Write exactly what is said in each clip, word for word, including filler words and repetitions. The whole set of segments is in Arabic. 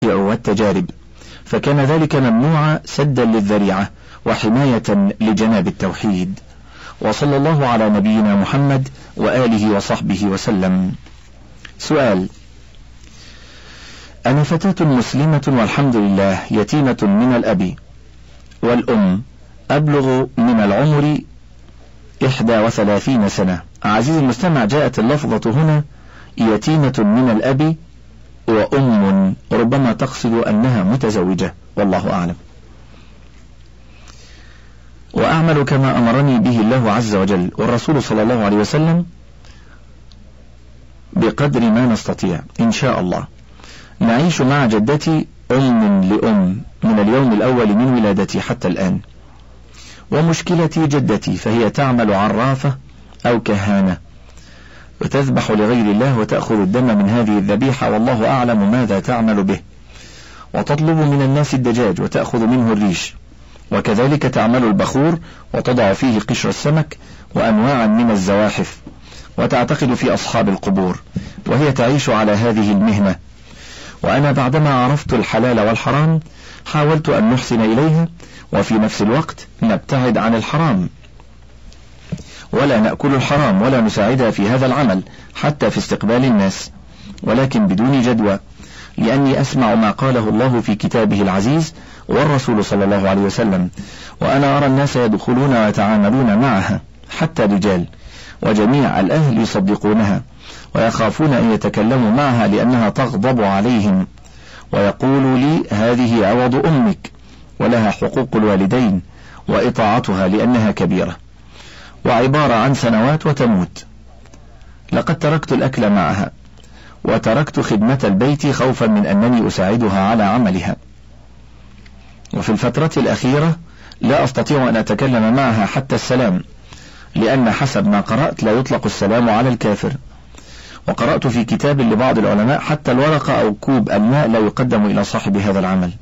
والتجارب، فكان ذلك ممنوعا سدا للذريعة وحماية لجناب التوحيد. وصلى الله على نبينا محمد وآله وصحبه وسلم. سؤال: أنا فتاة مسلمة والحمد لله يتيمة من الأب والأم، أبلغ من العمر إحدى وثلاثين سنة. عزيزي المستمع، جاءت اللفظة هنا يتيمة من الأب وأم، ربما تقصد أنها متزوجة، والله أعلم. وأعمل كما أمرني به الله عز وجل والرسول صلى الله عليه وسلم بقدر ما نستطيع إن شاء الله. نعيش مع جدتي أم لأم من اليوم الأول من ولادتي حتى الآن. ومشكلتي جدتي، فهي تعمل عرافة أو كهانة وتذبح لغير الله وتأخذ الدم من هذه الذبيحة، والله أعلم ماذا تعمل به. وتطلب من الناس الدجاج وتأخذ منه الريش، وكذلك تعمل البخور وتضع فيه قشر السمك وأنواعا من الزواحف، وتعتقد في أصحاب القبور، وهي تعيش على هذه المهنة. وأنا بعدما عرفت الحلال والحرام حاولت أن نحسن إليها، وفي نفس الوقت نبتعد عن الحرام ولا نأكل الحرام ولا نساعدها في هذا العمل حتى في استقبال الناس، ولكن بدون جدوى، لأني أسمع ما قاله الله في كتابه العزيز والرسول صلى الله عليه وسلم، وأنا أرى الناس يدخلون ويتعاملون معها حتى الرجال، وجميع الأهل يصدقونها ويخافون أن يتكلموا معها لأنها تغضب عليهم، ويقول لي هذه عوض أمك ولها حقوق الوالدين وإطاعتها لأنها كبيرة، وعبارة عن سنوات وتموت. لقد تركت الأكل معها وتركت خدمة البيت خوفا من أنني أساعدها على عملها. وفي الفترة الأخيرة لا أستطيع أن أتكلم معها حتى السلام، لأن حسب ما قرأت لا يطلق السلام على الكافر. وقرأت في كتاب لبعض العلماء حتى الورقة أو كوب الماء لا يقدم إلى صاحب هذا العمل.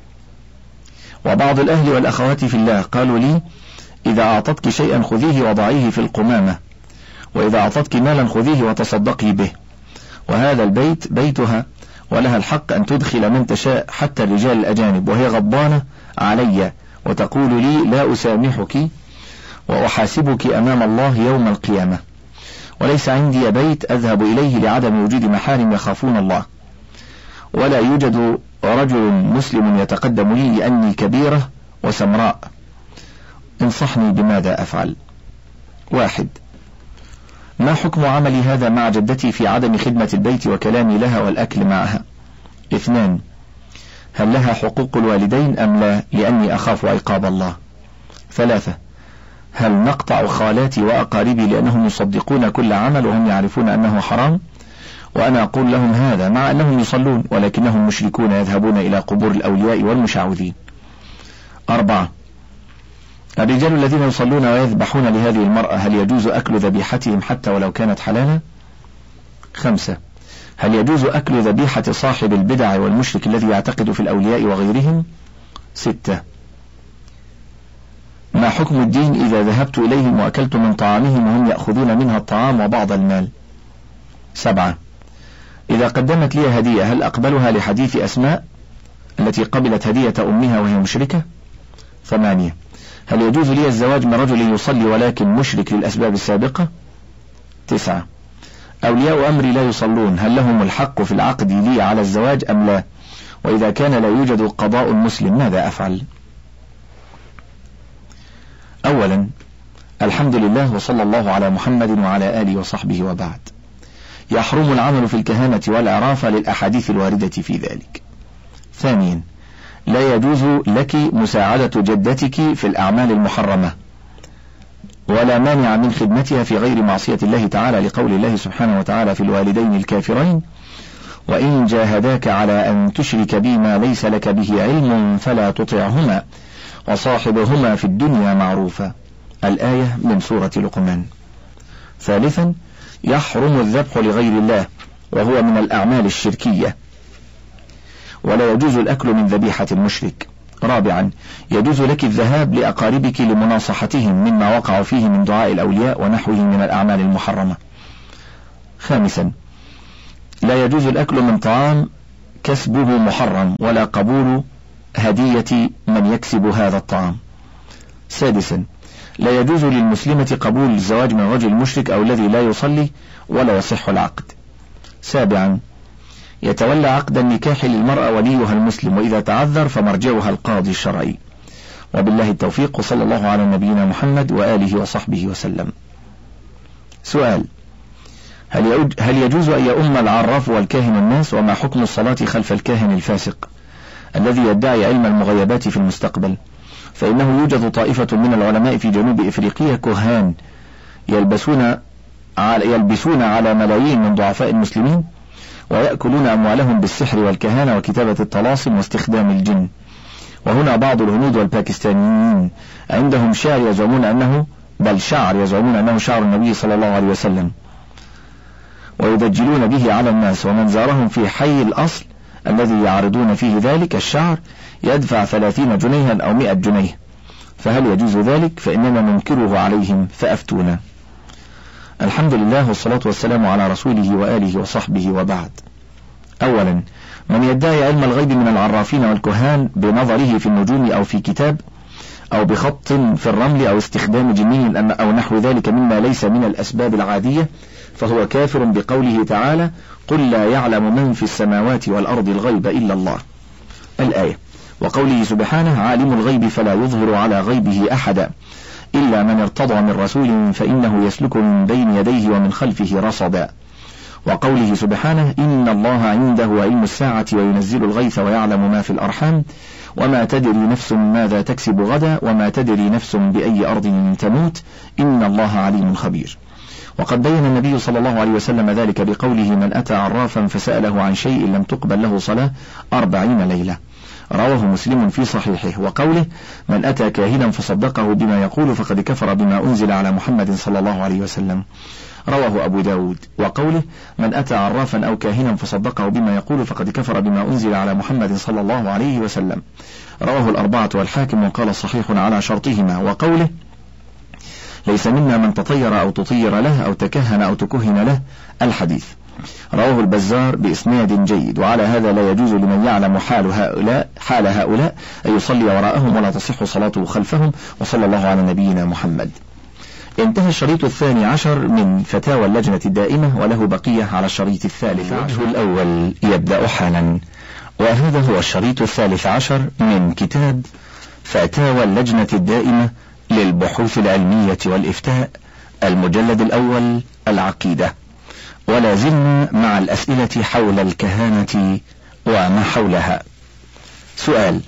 وبعض الأهل والأخوات في الله قالوا لي إذا أعطتك شيئا خذيه وضعيه في القمامة، وإذا أعطتك مالا خذيه وتصدقي به، وهذا البيت بيتها ولها الحق أن تدخل من تشاء حتى الرجال الأجانب، وهي غضبانة علي وتقول لي لا أسامحك وأحاسبك أمام الله يوم القيامة، وليس عندي بيت أذهب إليه لعدم وجود محارم يخافون الله، ولا يوجد رجل مسلم يتقدم لي لأني كبيرة وسمراء. انصحني بماذا أفعل؟ واحد: ما حكم عملي هذا مع جدتي في عدم خدمة البيت وكلامي لها والأكل معها؟ اثنان: هل لها حقوق الوالدين أم لا لأني أخاف عقاب الله؟ ثلاثة: هل نقطع خالاتي وأقاربي لأنهم يصدقون كل عمل وهم يعرفون أنه حرام، وأنا أقول لهم هذا مع أنهم يصلون ولكنهم مشركون يذهبون إلى قبور الأولياء والمشعوذين؟ أربعة: الرجال الذين يصلون ويذبحون لهذه المرأة هل يجوز أكل ذبيحتهم حتى ولو كانت حلالا؟ خمسة: هل يجوز أكل ذبيحة صاحب البدع والمشرك الذي يعتقد في الأولياء وغيرهم؟ ستة: ما حكم الدين إذا ذهبت إليهم وأكلت من طعامهم وهم يأخذون منها الطعام وبعض المال؟ سبعة: إذا قدمت لي هدية هل أقبلها لحديث أسماء التي قبلت هدية أمها وهي مشركة؟ ثمانية: هل يجوز لي الزواج من رجل يصلي ولكن مشرك للأسباب السابقة؟ تسعة: أولياء أمري لا يصلون هل لهم الحق في العقد لي على الزواج أم لا؟ وإذا كان لا يوجد قضاء مسلم ماذا أفعل؟ أولا، الحمد لله وصلى الله على محمد وعلى آله وصحبه وبعد. يحرم العمل في الكهانة والعرافة للأحاديث الواردة في ذلك. ثانيا، لا يجوز لك مساعدة جدتك في الأعمال المحرمة، ولا مانع من خدمتها في غير معصية الله تعالى، لقول الله سبحانه وتعالى في الوالدين الكافرين: وإن جاهداك على أن تشرك بي ما ليس لك به علم فلا تطعهما وصاحبهما في الدنيا معروفا. الآية من سورة لقمان. ثالثا، يحرم الذبح لغير الله وهو من الأعمال الشركية، ولا يجوز الأكل من ذبيحة المشرك. رابعا، يجوز لك الذهاب لأقاربك لمناصحتهم مما وقع فيه من دعاء الأولياء ونحوه من الأعمال المحرمة. خامسا، لا يجوز الأكل من طعام كسبه محرم ولا قبول هدية من يكسب هذا الطعام. سادسا لا يجوز للمسلمة قبول الزواج من رجل مشرك أو الذي لا يصلي ولا يصح العقد. سابعا يتولى عقد النكاح للمرأة وليها المسلم، وإذا تعذر فمرجعها القاضي الشرعي. وبالله التوفيق، وصلى الله على نبينا محمد وآله وصحبه وسلم. سؤال: هل يجوز أن يؤم العراف والكاهن الناس؟ وما حكم الصلاة خلف الكاهن الفاسق الذي يدعي علم المغيبات في المستقبل؟ فإنه يوجد طائفة من العلماء في جنوب إفريقيا كهان يلبسون على, يلبسون على ملايين من ضعفاء المسلمين ويأكلون أموالهم بالسحر والكهانة وكتابة الطلاسم واستخدام الجن. وهنا بعض الهنود والباكستانيين عندهم شعر يزعمون أنه بل شعر يزعمون أنه شعر النبي صلى الله عليه وسلم، ويدجلون به على الناس، ومن زارهم في حي الأصل الذي يعرضون فيه ذلك الشعر يدفع ثلاثين جنيها أو مئة جنيه، فهل يجوز ذلك؟ فإننا ننكره عليهم فأفتونا. الحمد لله والصلاة والسلام على رسوله وآله وصحبه، وبعد. أولا، من يدعي علم الغيب من العرافين والكهان بنظره في النجوم أو في كتاب أو بخط في الرمل أو استخدام جني أو نحو ذلك مما ليس من الأسباب العادية، فهو كافر بقوله تعالى: قل لا يعلم من في السماوات والأرض الغيب إلا الله، الآية. وقوله سبحانه: عالم الغيب فلا يظهر على غيبه أحدا إلا من ارتضى من رسول فإنه يسلك من بين يديه ومن خلفه رصدا. وقوله سبحانه: إن الله عنده علم الساعة وينزل الغيث ويعلم ما في الأرحام وما تدري نفس ماذا تكسب غدا وما تدري نفس بأي أرض تموت إن الله عليم خبير. وقد بين النبي صلى الله عليه وسلم ذلك بقوله: من أتى عرافا فسأله عن شيء لم تقبل له صلاة أربعين ليلة، رواه مسلم في صحيحه. وقوله: من أتى كاهنا فصدقه بما يقول فقد كفر بما أنزل على محمد صلى الله عليه وسلم، رواه أبو داود. وقوله: من أتى عرافا أو كاهنا فصدقه بما يقول فقد كفر بما أنزل على محمد صلى الله عليه وسلم، رواه الأربعة والحاكم وقال صحيح على شرطهما. وقوله: ليس منا من تطير أو تطير له أو تكهن أو تكهن له، الحديث، رواه البزار بإسناد جيد. وعلى هذا لا يجوز لمن يعلم حال هؤلاء حال هؤلاء أن يصلي وراءهم ولا تصح صلاته خلفهم. وصلى الله على نبينا محمد. انتهى الشريط الثاني عشر من فتاوى اللجنة الدائمة، وله بقية على الشريط الثالث عشر. الأول يبدأ حالا، وهذا هو الشريط الثالث عشر من كتاب فتاوى اللجنة الدائمة للبحوث العلمية والإفتاء، المجلد الأول، العقيدة. ولا زلنا مع الأسئلة حول الكهانة وما حولها. سؤال: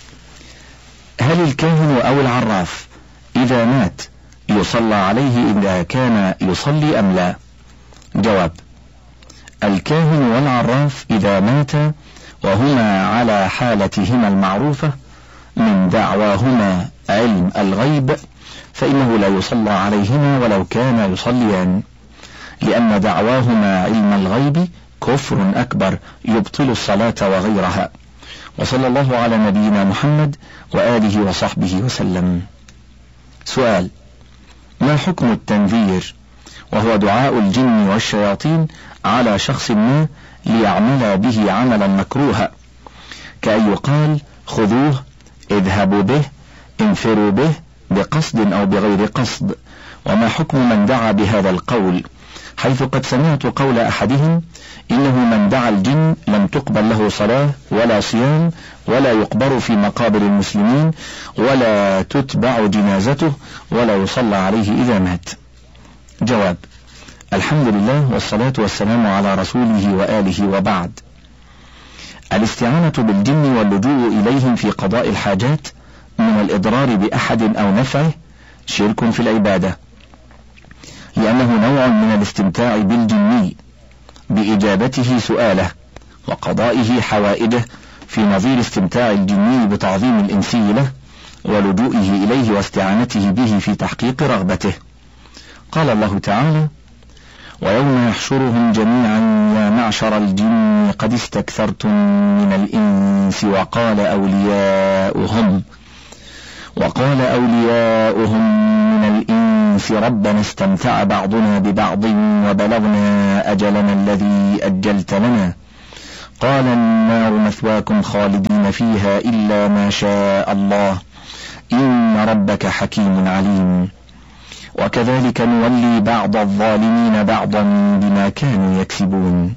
هل الكاهن أو العراف إذا مات يصلى عليه إذا كان يصلي أم لا؟ جواب: الكاهن والعراف إذا مات وهما على حالتهما المعروفة من دعواهما علم الغيب فإنه لا يصلى عليهما ولو كان يصليان، لأن دعواهما علم الغيب كفر أكبر يبطل الصلاة وغيرها. وصلى الله على نبينا محمد وآله وصحبه وسلم. سؤال: ما حكم التنذير؟ وهو دعاء الجن والشياطين على شخص ما ليعمل به عملا مكروها، كأن يقال: خذوه، اذهبوا به، انفروا به، بقصد أو بغير قصد. وما حكم من دعا بهذا القول؟ حيث قد سمعت قول أحدهم: إنه من دعا الجن لم تقبل له صلاة ولا صيام ولا يقبر في مقابر المسلمين ولا تتبع جنازته ولا يصلى عليه إذا مات. جواب: الحمد لله والصلاة والسلام على رسوله وآله، وبعد. الاستعانة بالجن واللجوء إليهم في قضاء الحاجات من الإضرار بأحد أو نفعه شرك في العبادة، لأنه نوع من الاستمتاع بالجني بإجابته سؤاله وقضائه حوائجه، في نظير استمتاع الجني بتعظيم الإنسي له ولجوئه إليه واستعانته به في تحقيق رغبته. قال الله تعالى: ويوم يحشرهم جميعا يا معشر الجن قد استكثرتم من الإنس وقال أولياؤهم وقال أولياؤهم من الإنس ربنا استمتع بعضنا ببعض وبلغنا أجلنا الذي أجلت لنا قال النار مثواكم خالدين فيها إلا ما شاء الله إن ربك حكيم عليم. وكذلك نولي بعض الظالمين بعضا بما كانوا يكسبون.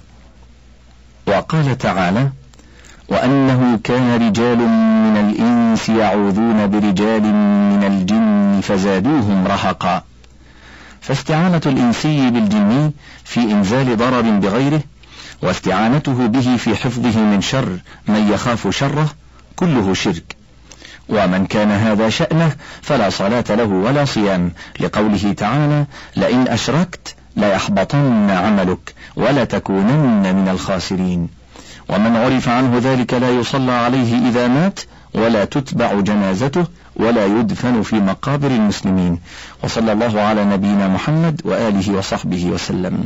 وقال تعالى: وأنه كان رجال من الإنس يعوذون برجال من الجن فزادوهم رهقا. فاستعانة الإنسي بالجني في إنزال ضرر بغيره، واستعانته به في حفظه من شر من يخاف شره، كله شرك. ومن كان هذا شأنه فلا صلاة له ولا صيام، لقوله تعالى: لئن أشركت ليحبطن عملك ولتكونن من الخاسرين. ومن عرف عنه ذلك لا يصلى عليه إذا مات، ولا تتبع جنازته، ولا يدفن في مقابر المسلمين. وصلى الله على نبينا محمد وآله وصحبه وسلم.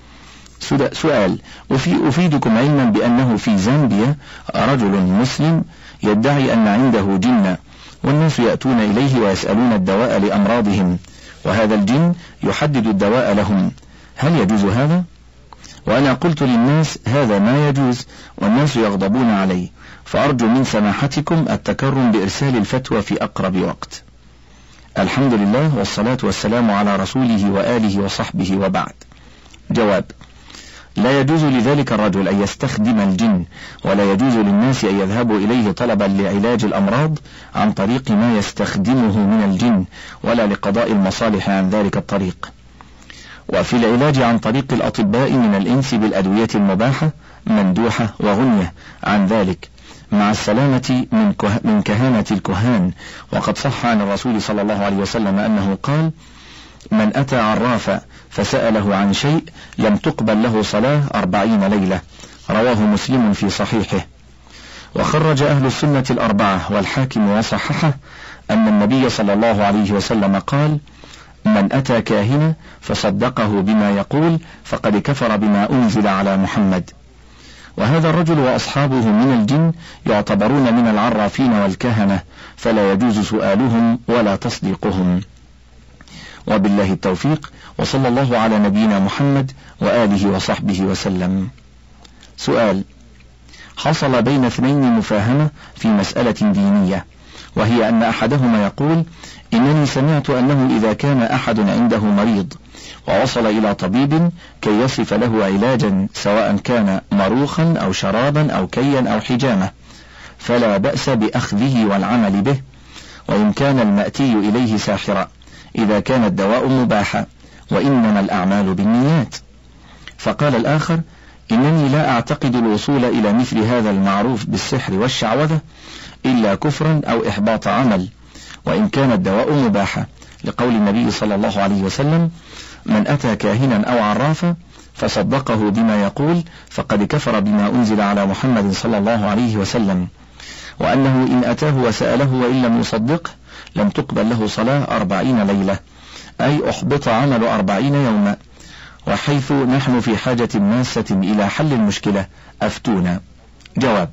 سؤال: أفيدكم علما بأنه في زامبيا رجل مسلم يدعي أن عنده جن، والناس يأتون إليه ويسألون الدواء لأمراضهم، وهذا الجن يحدد الدواء لهم، هل يجوز هذا؟ وأنا قلت للناس هذا ما يجوز، والناس يغضبون علي، فأرجو من سماحتكم التكرم بإرسال الفتوى في أقرب وقت. الحمد لله والصلاة والسلام على رسوله وآله وصحبه، وبعد. جواب: لا يجوز لذلك الرجل أن يستخدم الجن، ولا يجوز للناس أن يذهبوا إليه طلبا لعلاج الأمراض عن طريق ما يستخدمه من الجن، ولا لقضاء المصالح عن ذلك الطريق. وفي العلاج عن طريق الأطباء من الإنس بالأدوية المباحة مندوحة وغنية عن ذلك، مع السلامة من, كه من كهانة الكهان. وقد صح عن الرسول صلى الله عليه وسلم أنه قال: من أتى عرافا فسأله عن شيء لم تقبل له صلاة أربعين ليلة. رواه مسلم في صحيحه. وخرج أهل السنة الأربعة والحاكم وصححه أن النبي صلى الله عليه وسلم قال: من أتى كاهنا فصدقه بما يقول فقد كفر بما أنزل على محمد. وهذا الرجل وأصحابه من الجن يعتبرون من العرافين والكهنة، فلا يجوز سؤالهم ولا تصديقهم. وبالله التوفيق، وصلى الله على نبينا محمد وآله وصحبه وسلم. سؤال: حصل بين اثنين مفاهمة في مسألة دينية، وهي أن أحدهما يقول: إنني سمعت أنه إذا كان أحد عنده مريض ووصل إلى طبيب كي يصف له علاجا، سواء كان مروخا أو شرابا أو كيا أو حجامة، فلا بأس بأخذه والعمل به، وإن كان المأتي إليه ساحرا، إذا كان الدواء مباحا، وإنما الأعمال بالنيات. فقال الآخر: إنني لا أعتقد الوصول إلى مثل هذا المعروف بالسحر والشعوذة إلا كفرا أو إحباط عمل، وإن كان الدواء مباحا، لقول النبي صلى الله عليه وسلم: من أتى كاهنا أو عرافا فصدقه بما يقول فقد كفر بما أنزل على محمد صلى الله عليه وسلم، وأنه إن أتاه وسأله وإن لم يصدقه لم تقبل له صلاة أربعين ليلة، أي أحبط عمل أربعين يوما. وحيث نحن في حاجة ماسة إلى حل المشكلة أفتونا. جواب: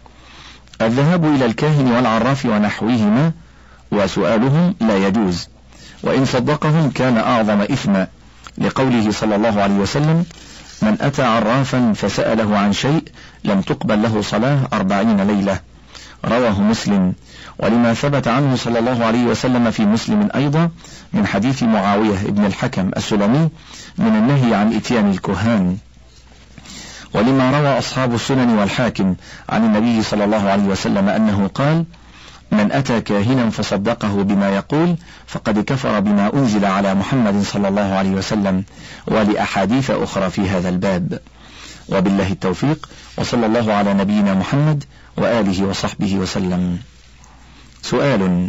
الذهاب إلى الكاهن والعراف ونحوهما وسؤالهم لا يجوز، وإن صدقهم كان أعظم إثما، لقوله صلى الله عليه وسلم: من أتى عرافا فسأله عن شيء لم تقبل له صلاة أربعين ليلة. رواه مسلم. ولما ثبت عنه صلى الله عليه وسلم في مسلم أيضا من حديث معاوية بن الحكم السلمي من النهي عن إتيان الكهان. ولما روى أصحاب السنن والحاكم عن النبي صلى الله عليه وسلم أنه قال: من أتى كاهنا فصدقه بما يقول فقد كفر بما أنزل على محمد صلى الله عليه وسلم، ولأحاديث أخرى في هذا الباب. وبالله التوفيق، وصلى الله على نبينا محمد وآله وصحبه وسلم. سؤال: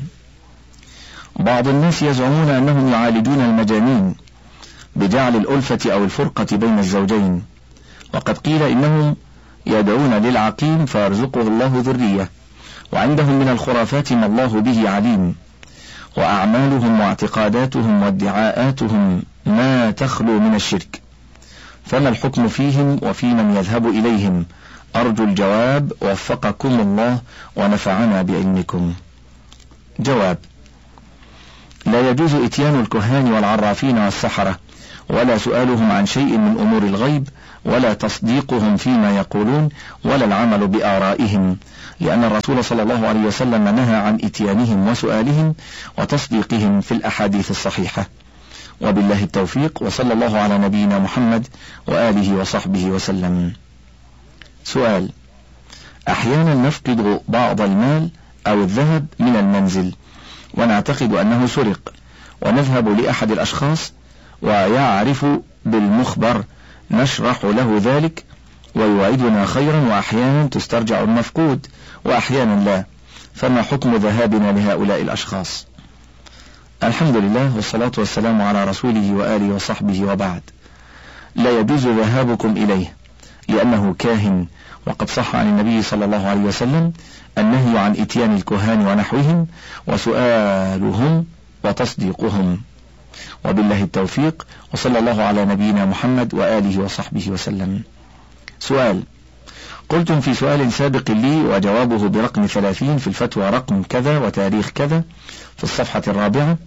بعض الناس يزعمون أنهم يعالجون المجانين بجعل الألفة أو الفرقة بين الزوجين، وقد قيل إنهم يدعون للعقيم فيرزقه الله ذرية، وعندهم من الخرافات ما الله به عليم، وأعمالهم واعتقاداتهم وادعاءاتهم ما تخلو من الشرك، فما الحكم فيهم وفي من يذهب إليهم؟ أرجو الجواب، وفقكم الله ونفعنا بعلمكم. جواب: لا يجوز إتيان الكهان والعرافين والسحرة ولا سؤالهم عن شيء من أمور الغيب، ولا تصديقهم فيما يقولون، ولا العمل بآرائهم، لأن الرسول صلى الله عليه وسلم نهى عن إتيانهم وسؤالهم وتصديقهم في الأحاديث الصحيحة. وبالله التوفيق، وصلى الله على نبينا محمد وآله وصحبه وسلم. سؤال: أحيانا نفقد بعض المال أو الذهب من المنزل ونعتقد أنه سرق، ونذهب لأحد الأشخاص ويعرف بالمخبر، نشرح له ذلك ويوعدنا خيرا، وأحيانا تسترجع المفقود وأحيانا لا، فما حكم ذهابنا لهؤلاء الأشخاص؟ الحمد لله، والصلاة والسلام على رسوله وآله وصحبه، وبعد. لا يجوز ذهابكم إليه لأنه كاهن، وقد صح عن النبي صلى الله عليه وسلم النهي عن إتيان الكهان ونحوهم وسؤالهم وتصديقهم. وبالله التوفيق، وصلى الله على نبينا محمد وآله وصحبه وسلم. سؤال: قلتم في سؤال سابق لي وجوابه برقم ثلاثين في الفتوى رقم كذا وتاريخ كذا في الصفحة الرابعة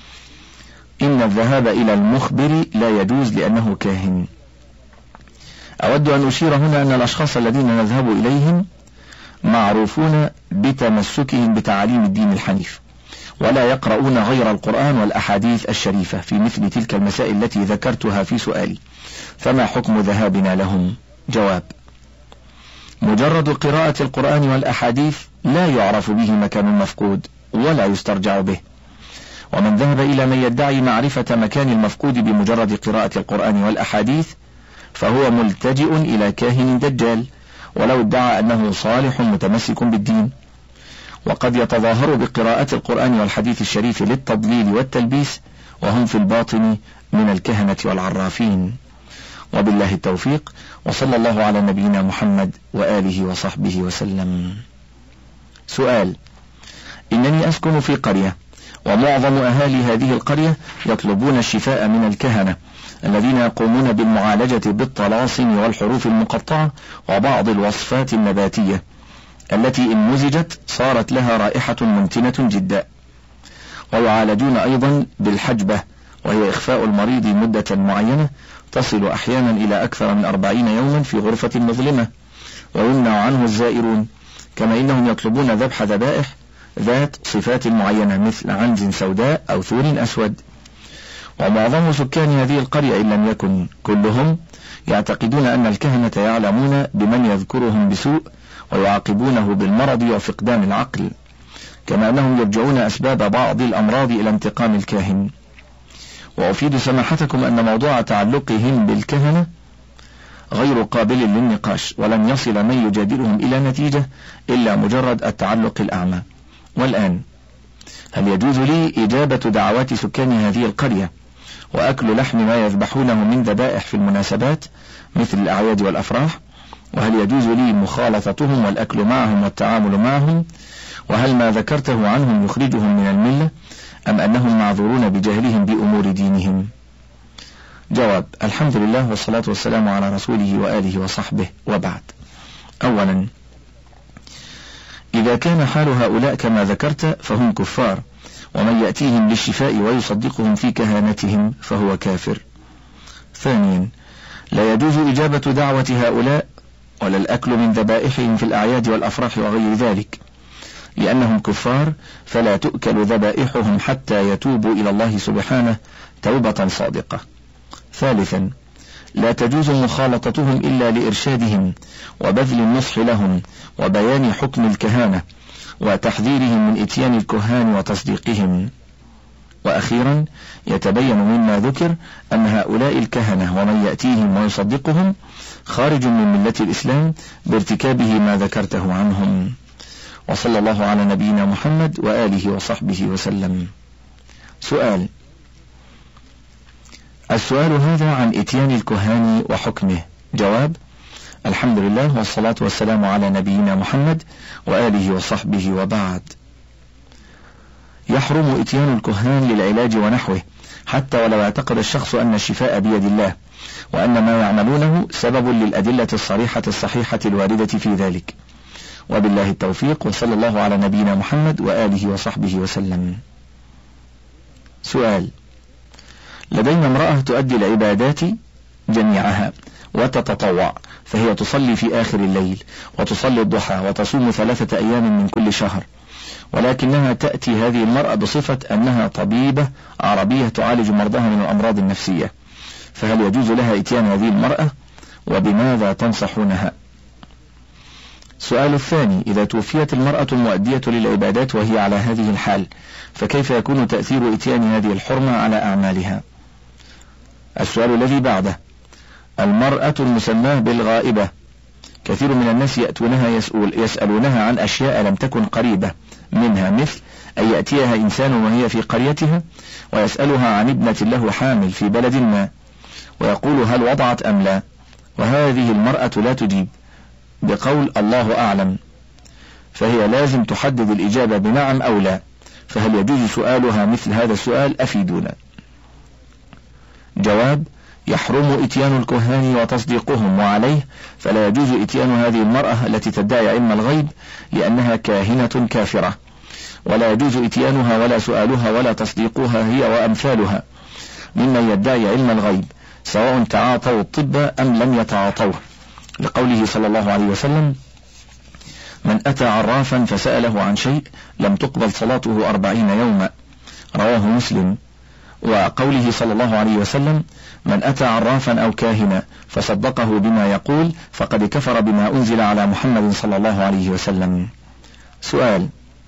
إن الذهاب إلى المخبر لا يجوز لأنه كاهن. أود أن أشير هنا أن الأشخاص الذين نذهب إليهم معروفون بتمسكهم بتعاليم الدين الحنيف، ولا يقرؤون غير القرآن والأحاديث الشريفة في مثل تلك المسائل التي ذكرتها في سؤالي، فما حكم ذهابنا لهم؟ جواب: مجرد قراءة القرآن والأحاديث لا يعرف به مكان المفقود ولا يسترجع به، ومن ذهب إلى من يدعي معرفة مكان المفقود بمجرد قراءة القرآن والأحاديث فهو ملتجئ إلى كاهن دجال، ولو ادعى أنه صالح متمسك بالدين، وقد يتظاهر بقراءة القرآن والحديث الشريف للتضليل والتلبيس، وهم في الباطن من الكهنة والعرافين. وبالله التوفيق، وصلى الله على نبينا محمد وآله وصحبه وسلم. سؤال: إنني أسكن في قرية، ومعظم أهالي هذه القرية يطلبون الشفاء من الكهنة الذين يقومون بالمعالجة بالطلاسم والحروف المقطعة وبعض الوصفات النباتية التي إن مزجت صارت لها رائحة منتنة جدا، ويعالجون أيضا بالحجبة، وهي إخفاء المريض مدة معينة تصل أحيانا إلى أكثر من أربعين يوما في غرفة مظلمة، ويمنع عنه الزائرون، كما إنهم يطلبون ذبح ذبائح ذات صفات معينة مثل عنز سوداء أو ثور أسود. ومعظم سكان هذه القرية إن لم يكن كلهم يعتقدون أن الكهنة يعلمون بمن يذكرهم بسوء ويعاقبونه بالمرض وفقدان العقل، كما أنهم يرجعون أسباب بعض الأمراض إلى انتقام الكاهن. وأفيد سماحتكم أن موضوع تعلقهم بالكهنة غير قابل للنقاش، ولن يصل من يجادلهم إلى نتيجة إلا مجرد التعلق الأعمى. والآن، هل يجوز لي إجابة دعوات سكان هذه القرية وأكل لحم ما يذبحونه من ذبائح في المناسبات مثل الأعياد والأفراح؟ وهل يجوز لي مخالطتهم والأكل معهم والتعامل معهم؟ وهل ما ذكرته عنهم يخرجهم من الملة، أم أنهم معذورون بجهلهم بأمور دينهم؟ جواب: الحمد لله، والصلاة والسلام على رسوله وآله وصحبه، وبعد. أولا، إذا كان حال هؤلاء كما ذكرت فهم كفار، ومن يأتيهم للشفاء ويصدقهم في كهانتهم فهو كافر. ثانيا، لا يجوز إجابة دعوة هؤلاء ولا الأكل من ذبائحهم في الأعياد والأفراح وغير ذلك، لأنهم كفار، فلا تؤكل ذبائحهم حتى يتوبوا إلى الله سبحانه توبة صادقة. ثالثا، لا تجوز مخالطتهم إلا لإرشادهم وبذل النصح لهم وبيان حكم الكهانة وتحذيرهم من إتيان الكهان وتصديقهم. وأخيرا، يتبين مما ذكر أن هؤلاء الكهنة ومن يأتيهم ويصدقهم خارج من ملة الإسلام بارتكابه ما ذكرته عنهم. وصلى الله على نبينا محمد وآله وصحبه وسلم. سؤال: السؤال هذا عن إتيان الكهان وحكمه. جواب: الحمد لله، والصلاة والسلام على نبينا محمد وآله وصحبه، وبعد. يحرم إتيان الكهان للعلاج ونحوه حتى ولو اعتقد الشخص أن الشفاء بيد الله، وأن ما يعملونه سبب للأدلة الصريحة الصحيحة الواردة في ذلك. وبالله التوفيق، وصلى الله على نبينا محمد وآله وصحبه وسلم. سؤال: لدينا امرأة تؤدي العبادات جميعها وتتطوع، فهي تصلي في آخر الليل وتصلي الضحى وتصوم ثلاثة أيام من كل شهر، ولكنها تأتي هذه المرأة بصفة أنها طبيبة عربية تعالج مرضاها من الأمراض النفسية، فهل يجوز لها إتيان هذه المرأة وبماذا تنصحونها؟ السؤال الثاني: إذا توفيت المرأة المؤدية للعبادات وهي على هذه الحال، فكيف يكون تأثير إتيان هذه الحرمة على أعمالها؟ السؤال الذي بعده: المرأة المسماة بالغائبة، كثير من الناس يأتونها يسأل يسألونها عن أشياء لم تكن قريبة منها، مثل أن يأتيها إنسان وهي في قريتها ويسألها عن ابنة له حامل في بلد ما، ويقول هل وضعت أم لا، وهذه المرأة لا تجيب بقول الله أعلم، فهي لازم تحدد الإجابة بنعم أو لا، فهل يجوز سؤالها مثل هذا السؤال؟ أفيدونا. جواب: يحرم إتيان الكهان وتصديقهم، وعليه فلا يجوز إتيان هذه المرأة التي تدعي علم الغيب لأنها كاهنة كافرة، ولا يجوز إتيانها ولا سؤالها ولا تصديقها هي وأمثالها ممن يدعي علم الغيب، سواء تعاطوا الطب أم لم يتعاطوه، لقوله صلى الله عليه وسلم: من أتى عرافا فسأله عن شيء لم تقبل صلاته أربعين يوما، رواه مسلم. وقوله صلى الله عليه وسلم: من أتى عرافا أو كاهنا فصدقه بما يقول فقد كفر بما أنزل على محمد صلى الله عليه وسلم. سؤال: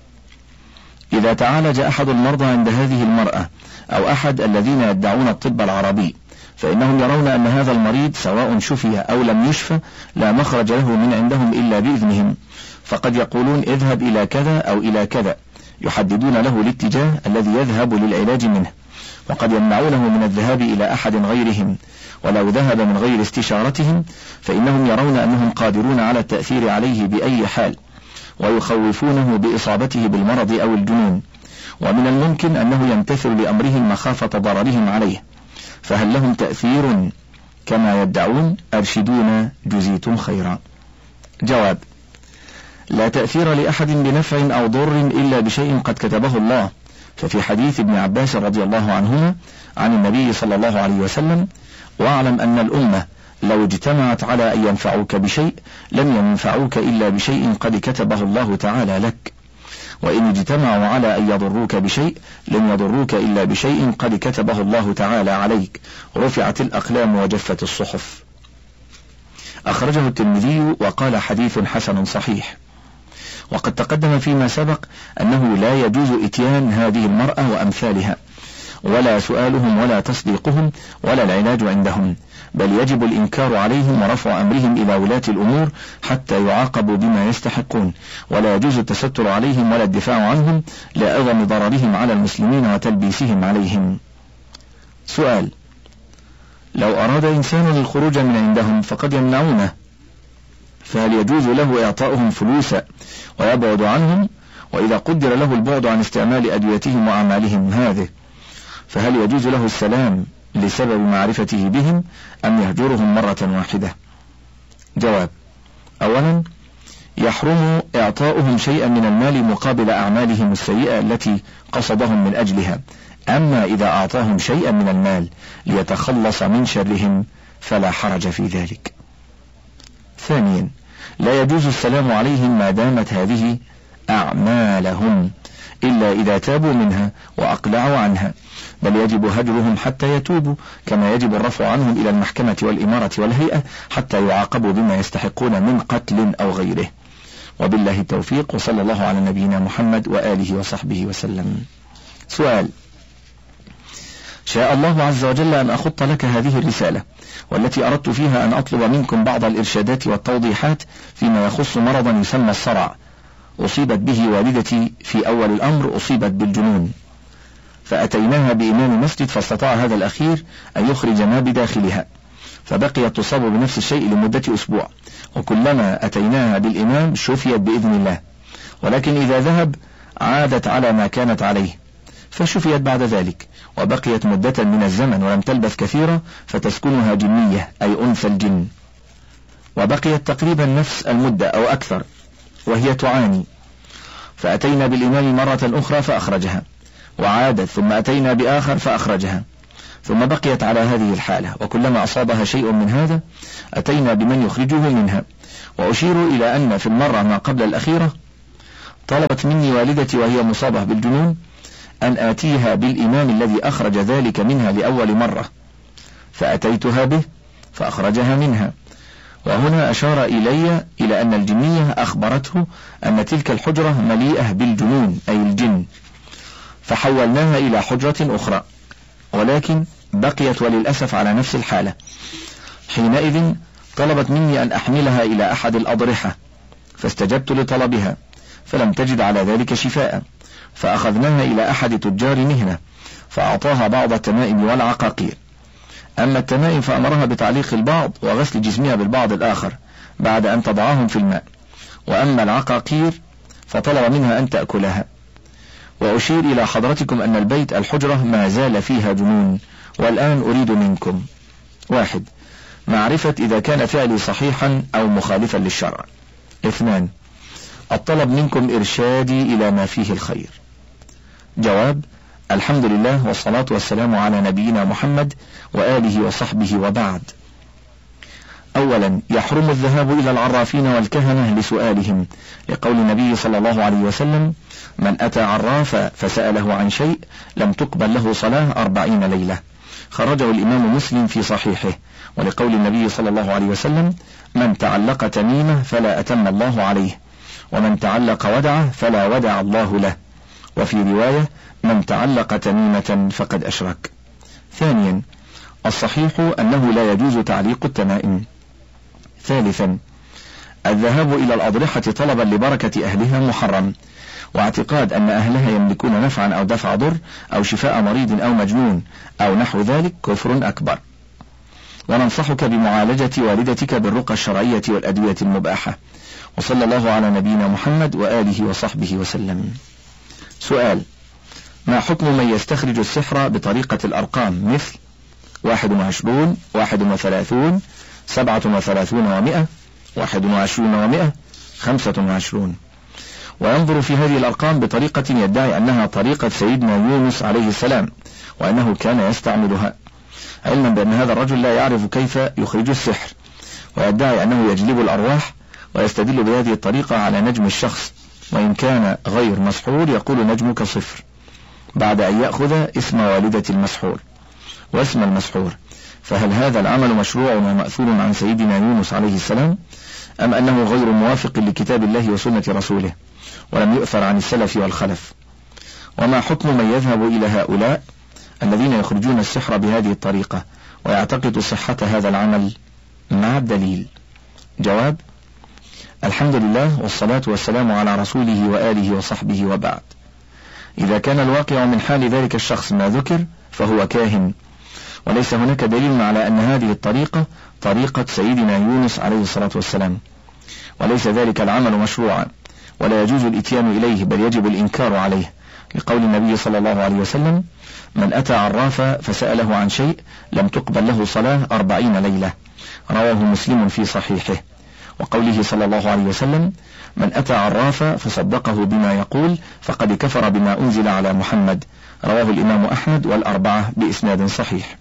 إذا تعالج أحد المرضى عند هذه المرأة أو أحد الذين يدعون الطب العربي، فإنهم يرون أن هذا المريض سواء شفي أو لم يشفى لا مخرج له من عندهم إلا بإذنهم، فقد يقولون اذهب إلى كذا أو إلى كذا، يحددون له الاتجاه الذي يذهب للعلاج منه، وقد يمنعونه من الذهاب إلى أحد غيرهم، ولو ذهب من غير استشارتهم فإنهم يرون أنهم قادرون على التأثير عليه بأي حال، ويخوفونه بإصابته بالمرض أو الجنون، ومن الممكن أنه يمتثل لأمرهم مخافة ضررهم عليه، فهل لهم تأثير كما يدعون؟ أرشدونا جزيتم خيرا. جواب: لا تأثير لأحد بنفع أو ضر إلا بشيء قد كتبه الله، ففي حديث ابن عباس رضي الله عنهما عن النبي صلى الله عليه وسلم: واعلم أن الأمة لو اجتمعت على أن ينفعوك بشيء لم ينفعوك إلا بشيء قد كتبه الله تعالى لك، وإن اجتمعوا على أن يضروك بشيء لن يضروك إلا بشيء قد كتبه الله تعالى عليك، رفعت الأقلام وجفت الصحف. أخرجه الترمذي وقال حديث حسن صحيح. وقد تقدم فيما سبق أنه لا يجوز إتيان هذه المرأة وأمثالها، ولا سؤالهم ولا تصديقهم ولا العلاج عندهم، بل يجب الإنكار عليهم ورفع أمرهم إلى ولاة الأمور حتى يعاقبوا بما يستحقون، ولا يجوز التستر عليهم ولا الدفاع عنهم لعظم ضررهم على المسلمين وتلبيسهم عليهم. سؤال: لو أراد إنسان الخروج من عندهم فقد يمنعونه، فهل يجوز له إعطاؤهم فلوسا ويبعد عنهم؟ وإذا قدر له البعد عن استعمال أدويتهم وأعمالهم هذه، فهل يجوز له السلام لسبب معرفته بهم أم يهجرهم مرة واحدة؟ جواب: أولا، يحرم إعطاؤهم شيئا من المال مقابل أعمالهم السيئة التي قصدهم من أجلها، أما إذا أعطاهم شيئا من المال ليتخلص من شرهم فلا حرج في ذلك. ثانيا، لا يجوز السلام عليهم ما دامت هذه أعمالهم إلا إذا تابوا منها وأقلعوا عنها، بل يجب هجرهم حتى يتوبوا، كما يجب الرفع عنهم إلى المحكمة والإمارة والهيئة حتى يعاقبوا بما يستحقون من قتل أو غيره. وبالله التوفيق، وصلى الله على نبينا محمد وآله وصحبه وسلم. سؤال: شاء الله عز وجل أن أخط لك هذه الرسالة، والتي أردت فيها أن أطلب منكم بعض الإرشادات والتوضيحات فيما يخص مرضا يسمى الصرع، أصيبت به والدتي في أول الأمر، أصيبت بالجنون، فأتيناها بإمام مسجد فاستطاع هذا الأخير أن يخرج ما بداخلها، فبقيت تصاب بنفس الشيء لمدة أسبوع، وكلما أتيناها بالإمام شفيت بإذن الله، ولكن إذا ذهب عادت على ما كانت عليه، فشفيت بعد ذلك، وبقيت مدة من الزمن ولم تلبث كثيرا فتسكنها جنية أي أنثى الجن، وبقيت تقريبا نفس المدة أو أكثر وهي تعاني، فأتينا بالإمام مرة أخرى فأخرجها، وعادت، ثم أتينا بآخر فأخرجها، ثم بقيت على هذه الحالة، وكلما أصابها شيء من هذا أتينا بمن يخرجه منها. وأشير إلى أن في المرة ما قبل الأخيرة طلبت مني والدتي وهي مصابة بالجنون أن آتيها بالإمام الذي أخرج ذلك منها لأول مرة، فأتيتها به فأخرجها منها. وهنا أشار إلي إلى أن الجنية أخبرته أن تلك الحجرة مليئة بالجنون أي الجن، فحولناها إلى حجرة أخرى، ولكن بقيت وللأسف على نفس الحالة. حينئذ طلبت مني أن أحملها إلى أحد الأضرحة، فاستجبت لطلبها فلم تجد على ذلك شفاء، فأخذناها إلى أحد تجار مهنة فأعطاها بعض التمائم والعقاقير. أما التمائم فأمرها بتعليق البعض وغسل جسمها بالبعض الآخر بعد أن تضعهم في الماء، وأما العقاقير فطلب منها أن تأكلها. وأشير إلى حضرتكم أن البيت الحجرة ما زال فيها جنون، والآن أريد منكم: واحد، معرفة إذا كان فعلي صحيحا أو مخالفا للشرع. اثنان، الطلب منكم إرشادي إلى ما فيه الخير. جواب: الحمد لله والصلاة والسلام على نبينا محمد وآله وصحبه وبعد. أولا، يحرم الذهاب إلى العرافين والكهنة لسؤالهم، لقول النبي صلى الله عليه وسلم: من أتى عرافا فسأله عن شيء لم تقبل له صلاة أربعين ليلة، خرجه الإمام مسلم في صحيحه. ولقول النبي صلى الله عليه وسلم: من تعلق تميمة فلا أتم الله عليه، ومن تعلق ودعه فلا ودع الله له. وفي رواية: من تعلق تميمة فقد أشرك. ثانيا، الصحيح أنه لا يجوز تعليق التمائم. ثالثا، الذهاب إلى الأضرحة طلبا لبركة أهلها محرم، واعتقاد أن أهلها يملكون نفعا أو دفع ضر أو شفاء مريض أو مجنون أو نحو ذلك كفر أكبر. وننصحك بمعالجة والدتك بالرقى الشرعية والأدوية المباحة. وصلى الله على نبينا محمد وآله وصحبه وسلم. سؤال: ما حكم من يستخرج السحر بطريقة الأرقام مثل واحد وعشرون، واحد وثلاثون، سبعة وثلاثون ومئة، واحد وعشرون ومئة، خمسة وعشرون، وينظر في هذه الأرقام بطريقة يدعي أنها طريقة سيدنا يونس عليه السلام وأنه كان يستعملها، علما بأن هذا الرجل لا يعرف كيف يخرج السحر، ويدعي أنه يجلب الأرواح، ويستدل بهذه الطريقة على نجم الشخص، وإن كان غير مسحور يقول نجمك صفر، بعد أن يأخذ اسم والدة المسحور واسم المسحور. فهل هذا العمل مشروع ومأثور عن سيدنا يونس عليه السلام، أم أنه غير موافق لكتاب الله وسنة رسوله ولم يؤثر عن السلف والخلف؟ وما حكم من يذهب إلى هؤلاء الذين يخرجون السحر بهذه الطريقة ويعتقد صحة هذا العمل مع الدليل؟ جواب: الحمد لله والصلاة والسلام على رسوله وآله وصحبه وبعد. إذا كان الواقع من حال ذلك الشخص ما ذكر فهو كاهن، وليس هناك دليل على أن هذه الطريقة طريقة سيدنا يونس عليه الصلاة والسلام، وليس ذلك العمل مشروعا ولا يجوز الاتيان إليه، بل يجب الإنكار عليه، لقول النبي صلى الله عليه وسلم: من أتى عرافا فسأله عن شيء لم تقبل له صلاة أربعين ليلة، رواه مسلم في صحيحه. وقوله صلى الله عليه وسلم: من أتى عرافا فصدقه بما يقول فقد كفر بما أنزل على محمد، رواه الإمام أحمد والأربعة بإسناد صحيح.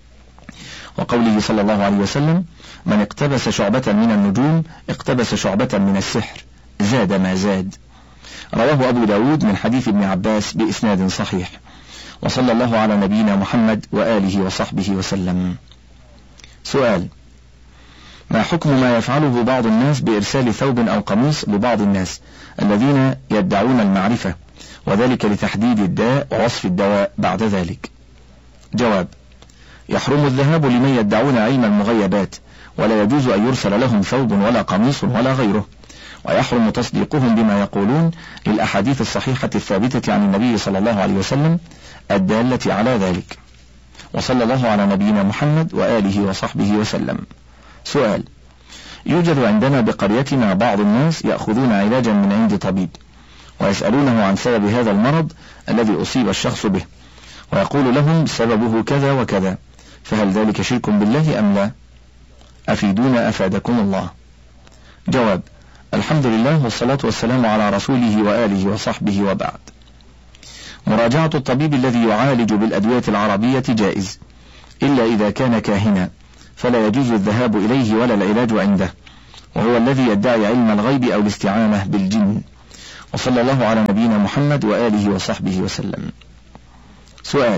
وقوله صلى الله عليه وسلم: من اقتبس شعبة من النجوم اقتبس شعبة من السحر، زاد ما زاد، رواه أبو داود من حديث ابن عباس بإسناد صحيح. وصلى الله على نبينا محمد وآله وصحبه وسلم. سؤال: ما حكم ما يفعله بعض الناس بإرسال ثوب أو قميص لبعض الناس الذين يدعون المعرفة، وذلك لتحديد الداء ووصف الدواء بعد ذلك؟ جواب: يحرم الذهاب لمن يدعون علم المغيبات، ولا يجوز أن يرسل لهم ثوب ولا قميص ولا غيره، ويحرم تصديقهم بما يقولون للأحاديث الصحيحة الثابتة عن النبي صلى الله عليه وسلم الدالة على ذلك. وصلى الله على نبينا محمد وآله وصحبه وسلم. سؤال: يوجد عندنا بقريتنا بعض الناس يأخذون علاجا من عند طبيب ويسألونه عن سبب هذا المرض الذي أصيب الشخص به، ويقول لهم سببه كذا وكذا، فهل ذلك شرك بالله أم لا؟ أفيدونا أفادكم الله. جواب: الحمد لله والصلاة والسلام على رسوله وآله وصحبه وبعد. مراجعة الطبيب الذي يعالج بالأدوية العربية جائز، إلا إذا كان كاهنا، فلا يجوز الذهاب إليه ولا العلاج عنده، وهو الذي يدعي علم الغيب أو الاستعانة بالجن. وصلى الله على نبينا محمد وآله وصحبه وسلم. سؤال: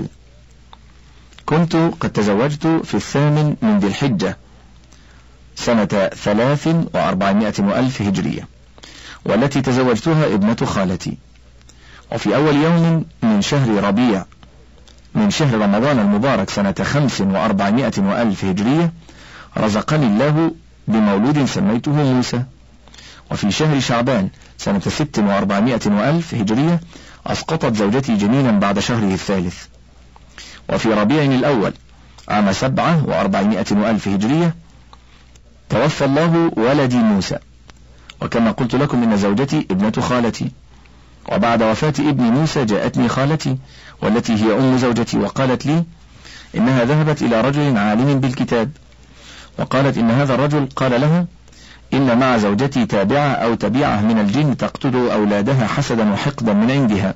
كنت قد تزوجت في الثامن من ذي الحجة سنة ثلاث وأربعمائة وألف هجرية، والتي تزوجتها ابنة خالتي، وفي أول يوم من شهر ربيع من شهر رمضان المبارك سنة خمس وأربعمائة وألف هجرية رزقني الله بمولود سميته موسى. وفي شهر شعبان سنة ست وأربعمائة وألف هجرية أسقطت زوجتي جنينا بعد شهره الثالث. وفي ربيع الأول عام سبعة وأربعمائة وألف هجرية توفى الله ولدي موسى. وكما قلت لكم إن زوجتي ابنة خالتي، وبعد وفاة ابن موسى جاءتني خالتي والتي هي أم زوجتي وقالت لي إنها ذهبت إلى رجل عالم بالكتاب، وقالت إن هذا الرجل قال لها إن مع زوجتي تابعة أو تبيعة من الجن تقتل أولادها حسدا وحقدا من عندها،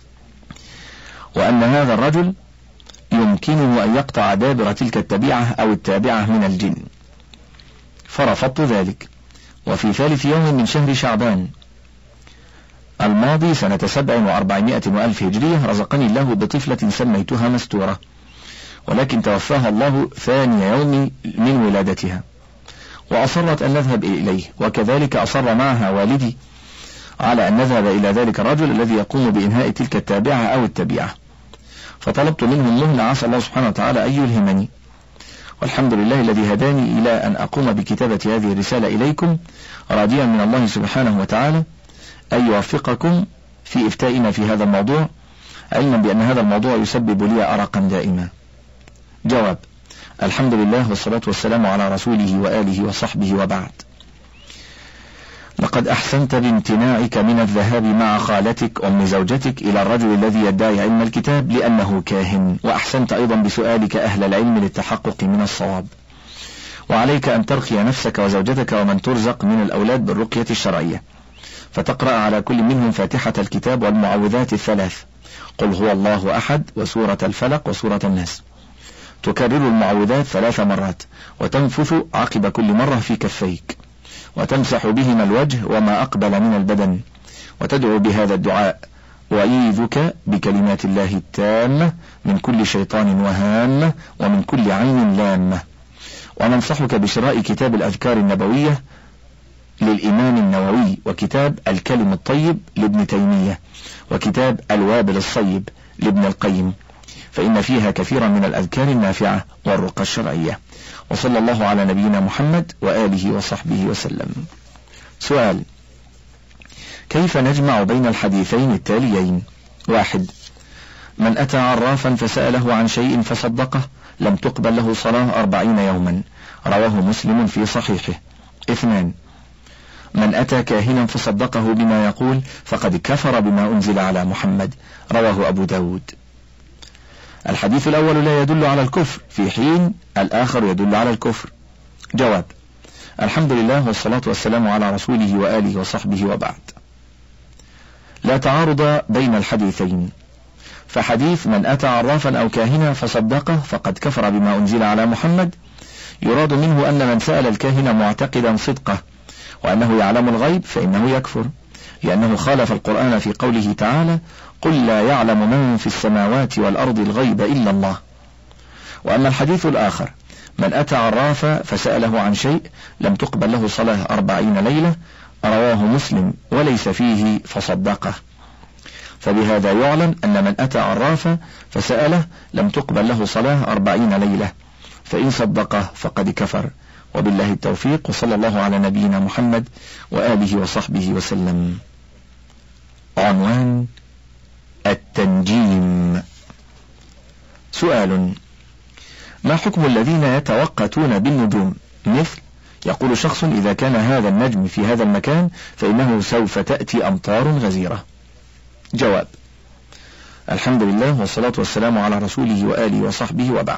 وأن هذا الرجل يمكنه أن يقطع دابر تلك التبيعة أو التابعة من الجن، فرفضت ذلك. وفي ثالث يوم من شهر شعبان الماضي سنة سبع وأربعمائة وألف هجرية رزقني الله بطفلة سميتها مستورة، ولكن توفاها الله ثاني يوم من ولادتها، وأصرت أن نذهب إليه، وكذلك أصر معها والدي على أن نذهب إلى ذلك الرجل الذي يقوم بإنهاء تلك التابعة أو التبيعة، فطلبت منهم مهلة عسى الله سبحانه وتعالى أن يلهمني، والحمد لله الذي هداني إلى أن أقوم بكتابة هذه الرسالة إليكم، راجيا من الله سبحانه وتعالى أن يوفقكم في إفتائنا في هذا الموضوع، علما بأن هذا الموضوع يسبب لي أرقا دائما. جواب: الحمد لله والصلاة والسلام على رسوله وآله وصحبه، وبعد. لقد أحسنت بامتناعك من الذهاب مع خالتك أم زوجتك إلى الرجل الذي يدعي علم الكتاب لأنه كاهن، وأحسنت أيضا بسؤالك أهل العلم للتحقق من الصواب. وعليك أن ترقي نفسك وزوجتك ومن ترزق من الأولاد بالرقية الشرعية، فتقرأ على كل منهم فاتحة الكتاب والمعوذات الثلاث، قل هو الله أحد وسورة الفلق وسورة الناس، تكرر المعوذات ثلاث مرات، وتنفث عقب كل مرة في كفيك، وتمسح بهما الوجه وما أقبل من البدن، وتدعو بهذا الدعاء: وأعيذك بكلمات الله التامة من كل شيطان وهامة ومن كل عين لامة. وننصحك بشراء كتاب الأذكار النبوية للإمام النووي، وكتاب الكلم الطيب لابن تيمية، وكتاب الوابل الصيب لابن القيم، فإن فيها كثيرا من الأذكار النافعة والرقى الشرعية. وصلى الله على نبينا محمد وآله وصحبه وسلم. سؤال: كيف نجمع بين الحديثين التاليين؟ واحد: من أتى عرافا فسأله عن شيء فصدقه لم تقبل له صلاة أربعين يوما، رواه مسلم في صحيحه. اثنان: من أتى كاهنا فصدقه بما يقول فقد كفر بما أنزل على محمد، رواه أبو داود. الحديث الأول لا يدل على الكفر، في حين الآخر يدل على الكفر. جواب: الحمد لله والصلاة والسلام على رسوله وآله وصحبه، وبعد. لا تعارض بين الحديثين، فحديث من أتى عرافا أو كاهنا فصدقه فقد كفر بما أنزل على محمد يراد منه أن من سأل الكاهن معتقدا صدقه وأنه يعلم الغيب فإنه يكفر، لأنه خالف القرآن في قوله تعالى: قل لا يعلم من في السماوات والأرض الغيب إلا الله. وأما الحديث الآخر: من أتى عرافا فسأله عن شيء لم تقبل له صلاة أربعين ليلة، رواه مسلم وليس فيه فصدقه، فبهذا يعلم أن من أتى عرافا فسأله لم تقبل له صلاة أربعين ليلة، فإن صدقه فقد كفر. وبالله التوفيق، وصلى الله على نبينا محمد وآله وصحبه وسلم. عنوان: التنجيم. سؤال: ما حكم الذين يتوقتون بالنجوم؟ مثل يقول شخص: إذا كان هذا النجم في هذا المكان فإنه سوف تأتي أمطار غزيرة. جواب: الحمد لله والصلاة والسلام على رسوله وآله وصحبه، وبعد.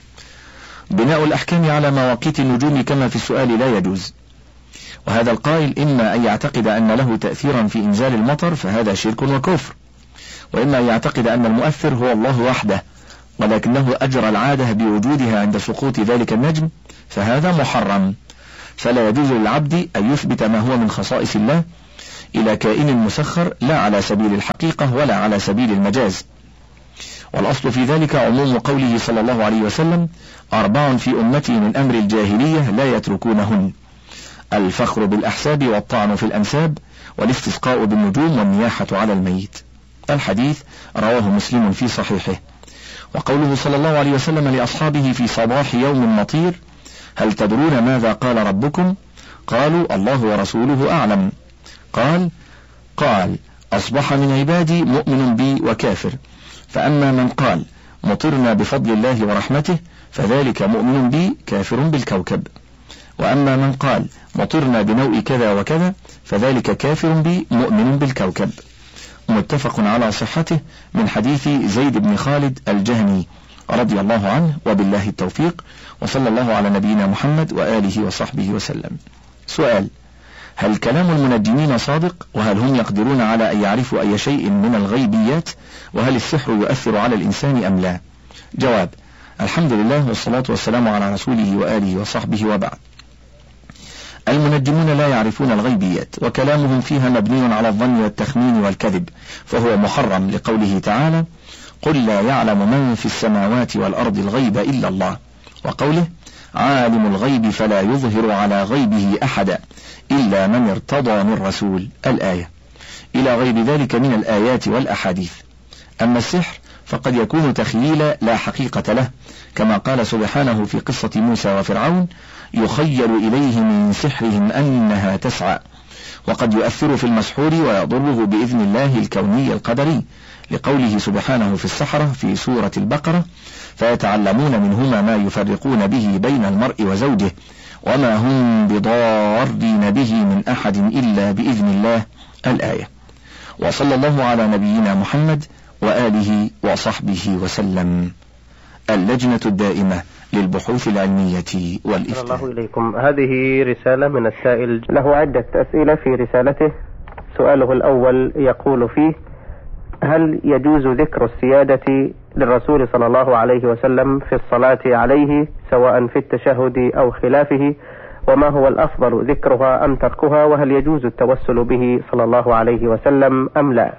بناء الأحكام على مواقيت النجوم كما في السؤال لا يجوز، وهذا القائل إما أن يعتقد أن له تأثيرا في إنزال المطر فهذا شرك وكفر، وإما أن يعتقد أن المؤثر هو الله وحده ولكنه أجرى العادة بوجودها عند سقوط ذلك النجم، فهذا محرم. فلا يجوز للعبد أن يثبت ما هو من خصائص الله إلى كائن مسخر، لا على سبيل الحقيقة ولا على سبيل المجاز. والأصل في ذلك عموم قوله صلى الله عليه وسلم: أربع في أمتي من أمر الجاهلية لا يتركونهن: الفخر بالأحساب والطعن في الأنساب والاستسقاء بالنجوم والنياحة على الميت. الحديث رواه مسلم في صحيحه. وقوله صلى الله عليه وسلم لأصحابه في صباح يوم مطير: هل تدرون ماذا قال ربكم؟ قالوا: الله ورسوله أعلم. قال قال أصبح من عبادي مؤمن بي وكافر، فأما من قال مطرنا بفضل الله ورحمته فذلك مؤمن بي كافر بالكوكب، وأما من قال مطرنا بنوء كذا وكذا فذلك كافر بي مؤمن بالكوكب. متفق على صحته من حديث زيد بن خالد الجهني رضي الله عنه، وبالله التوفيق، وصلى الله على نبينا محمد وآله وصحبه وسلم. سؤال: هل كلام المنجمين صادق؟ وهل هم يقدرون على أن يعرفوا أي شيء من الغيبيات؟ وهل السحر يؤثر على الإنسان أم لا؟ جواب: الحمد لله والصلاة والسلام على رسوله وآله وصحبه، وبعد. المنجمون لا يعرفون الغيبيات، وكلامهم فيها مبني على الظن والتخمين والكذب، فهو محرم لقوله تعالى: قل لا يعلم من في السماوات والأرض الغيب إلا الله، وقوله: عالم الغيب فلا يظهر على غيبه أحدا إلا من ارتضى من رسول، الآية، إلى غير ذلك من الآيات والأحاديث. أما السحر فقد يكون تخييلا لا حقيقة له، كما قال سبحانه في قصة موسى وفرعون: يخيل إليه من سحرهم أنها تسعى. وقد يؤثر في المسحور ويضره بإذن الله الكوني القدري، لقوله سبحانه في السحرة في سورة البقرة: فيتعلمون منهما ما يفرقون به بين المرء وزوجه وما هم بضارين به من أحد إلا بإذن الله، الآية. وصلى الله على نبينا محمد وآله وصحبه وسلم. اللجنة الدائمة للبحوث العلمية والإفتاء. الله إليكم. هذه رسالة من السائل، له عدة أسئلة في رسالته. سؤاله الأول يقول فيه: هل يجوز ذكر السيادة للرسول صلى الله عليه وسلم في الصلاة عليه سواء في التشهد أو خلافه؟ وما هو الأفضل، ذكرها أم تركها؟ وهل يجوز التوسل به صلى الله عليه وسلم أم لا؟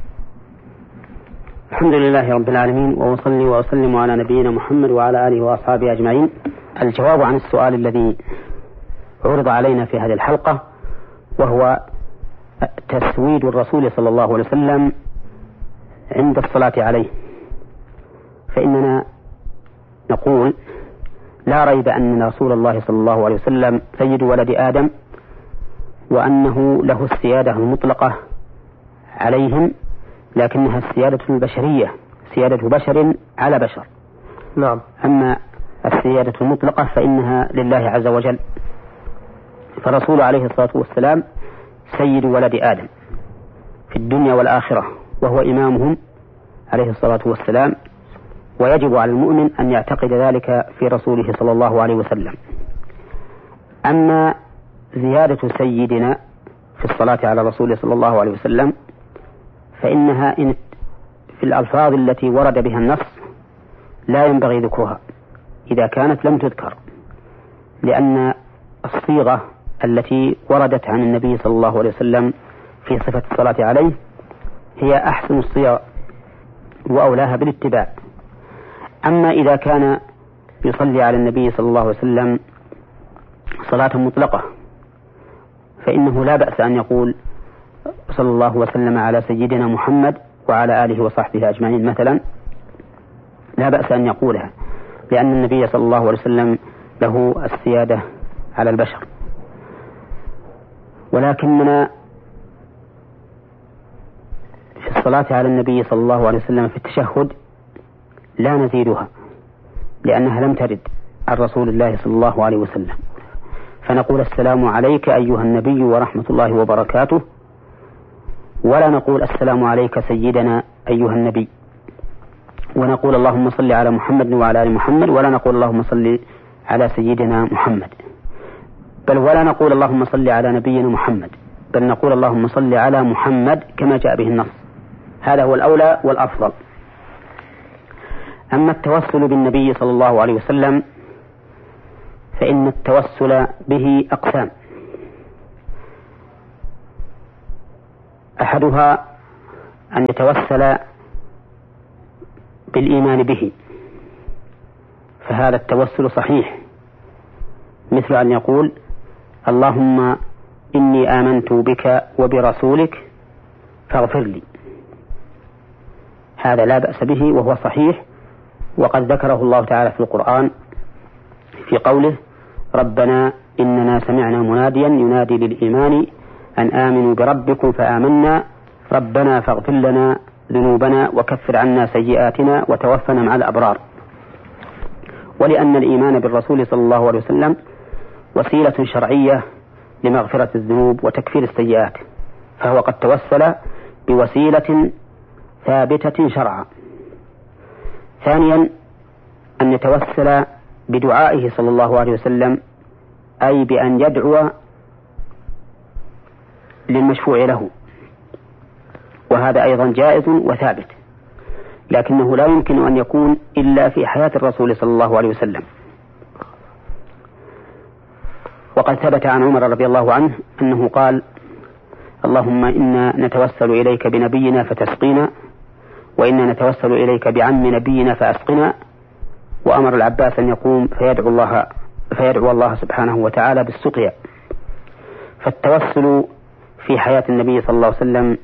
الحمد لله رب العالمين، وأصلي وأسلم على نبينا محمد وعلى آله وأصحابه أجمعين. الجواب عن السؤال الذي عرض علينا في هذه الحلقة، وهو تسويد الرسول صلى الله عليه وسلم عند الصلاة عليه، فإننا نقول: لا ريب أن رسول الله صلى الله عليه وسلم سيد ولد آدم، وأنه له السيادة المطلقة عليهم، لكنها السيادة البشرية، سيادة بشر على بشر. نعم. أما السيادة المطلقة فإنها لله عز وجل. فالرسول عليه الصلاة والسلام سيد ولد آدم في الدنيا والآخرة، وهو إمامهم عليه الصلاة والسلام، ويجب على المؤمن أن يعتقد ذلك في رسوله صلى الله عليه وسلم. أما زيادة سيدنا في الصلاة على رسوله صلى الله عليه وسلم فإنها إن في الألفاظ التي ورد بها النص لا ينبغي ذكرها إذا كانت لم تذكر، لأن الصيغة التي وردت عن النبي صلى الله عليه وسلم في صفة الصلاة عليه هي أحسن الصيغ وأولاها بالاتباع. أما إذا كان يصلي على النبي صلى الله عليه وسلم صلاة مطلقة فإنه لا بأس أن يقول: صلى الله وسلم على سيدنا محمد وعلى آله وصحبه أجمعين مثلا، لا بأس أن يقولها، لأن النبي صلى الله عليه وسلم له السيادة على البشر. ولكننا في الصلاة على النبي صلى الله عليه وسلم في التشهد لا نزيدها، لأنها لم ترد عن رسول الله صلى الله عليه وسلم، فنقول: السلام عليك أيها النبي ورحمة الله وبركاته، ولا نقول: السلام عليك سيدنا أيها النبي، ونقول: اللهم صل على محمد وعلى آل محمد، ولا نقول: اللهم صل على سيدنا محمد، بل ولا نقول: اللهم صل على نبينا محمد، بل نقول: اللهم صل على محمد كما جاء به النص. هذا هو الأولى والأفضل. أما التوسل بالنبي صلى الله عليه وسلم فإن التوسل به أقسام. أحدها أن يتوسل بالإيمان به، فهذا التوسل صحيح، مثل أن يقول اللهم إني آمنت بك وبرسولك فاغفر لي، هذا لا بأس به وهو صحيح، وقد ذكره الله تعالى في القرآن في قوله ربنا إننا سمعنا مناديا ينادي للإيمان أن آمنوا بربكم فآمنا ربنا فاغفر لنا ذنوبنا وكفر عنا سيئاتنا وتوفنا مع الأبرار. ولأن الإيمان بالرسول صلى الله عليه وسلم وسيلة شرعية لمغفرة الذنوب وتكفير السيئات، فهو قد توسل بوسيلة ثابتة شرعا. ثانيا أن يتوسل بدعائه صلى الله عليه وسلم، أي بأن يدعو للمشفوع له، وهذا أيضا جائز وثابت، لكنه لا يمكن أن يكون إلا في حياة الرسول صلى الله عليه وسلم. وقد ثبت عن عمر رضي الله عنه أنه قال اللهم إنا نتوسل إليك بنبينا فتسقينا، وإنا نتوسل إليك بعم نبينا فأسقنا، وأمر العباس أن يقوم فيدعو الله, فيدعو الله سبحانه وتعالى بالسقيا. فالتوسل في حياة النبي صلى الله عليه وسلم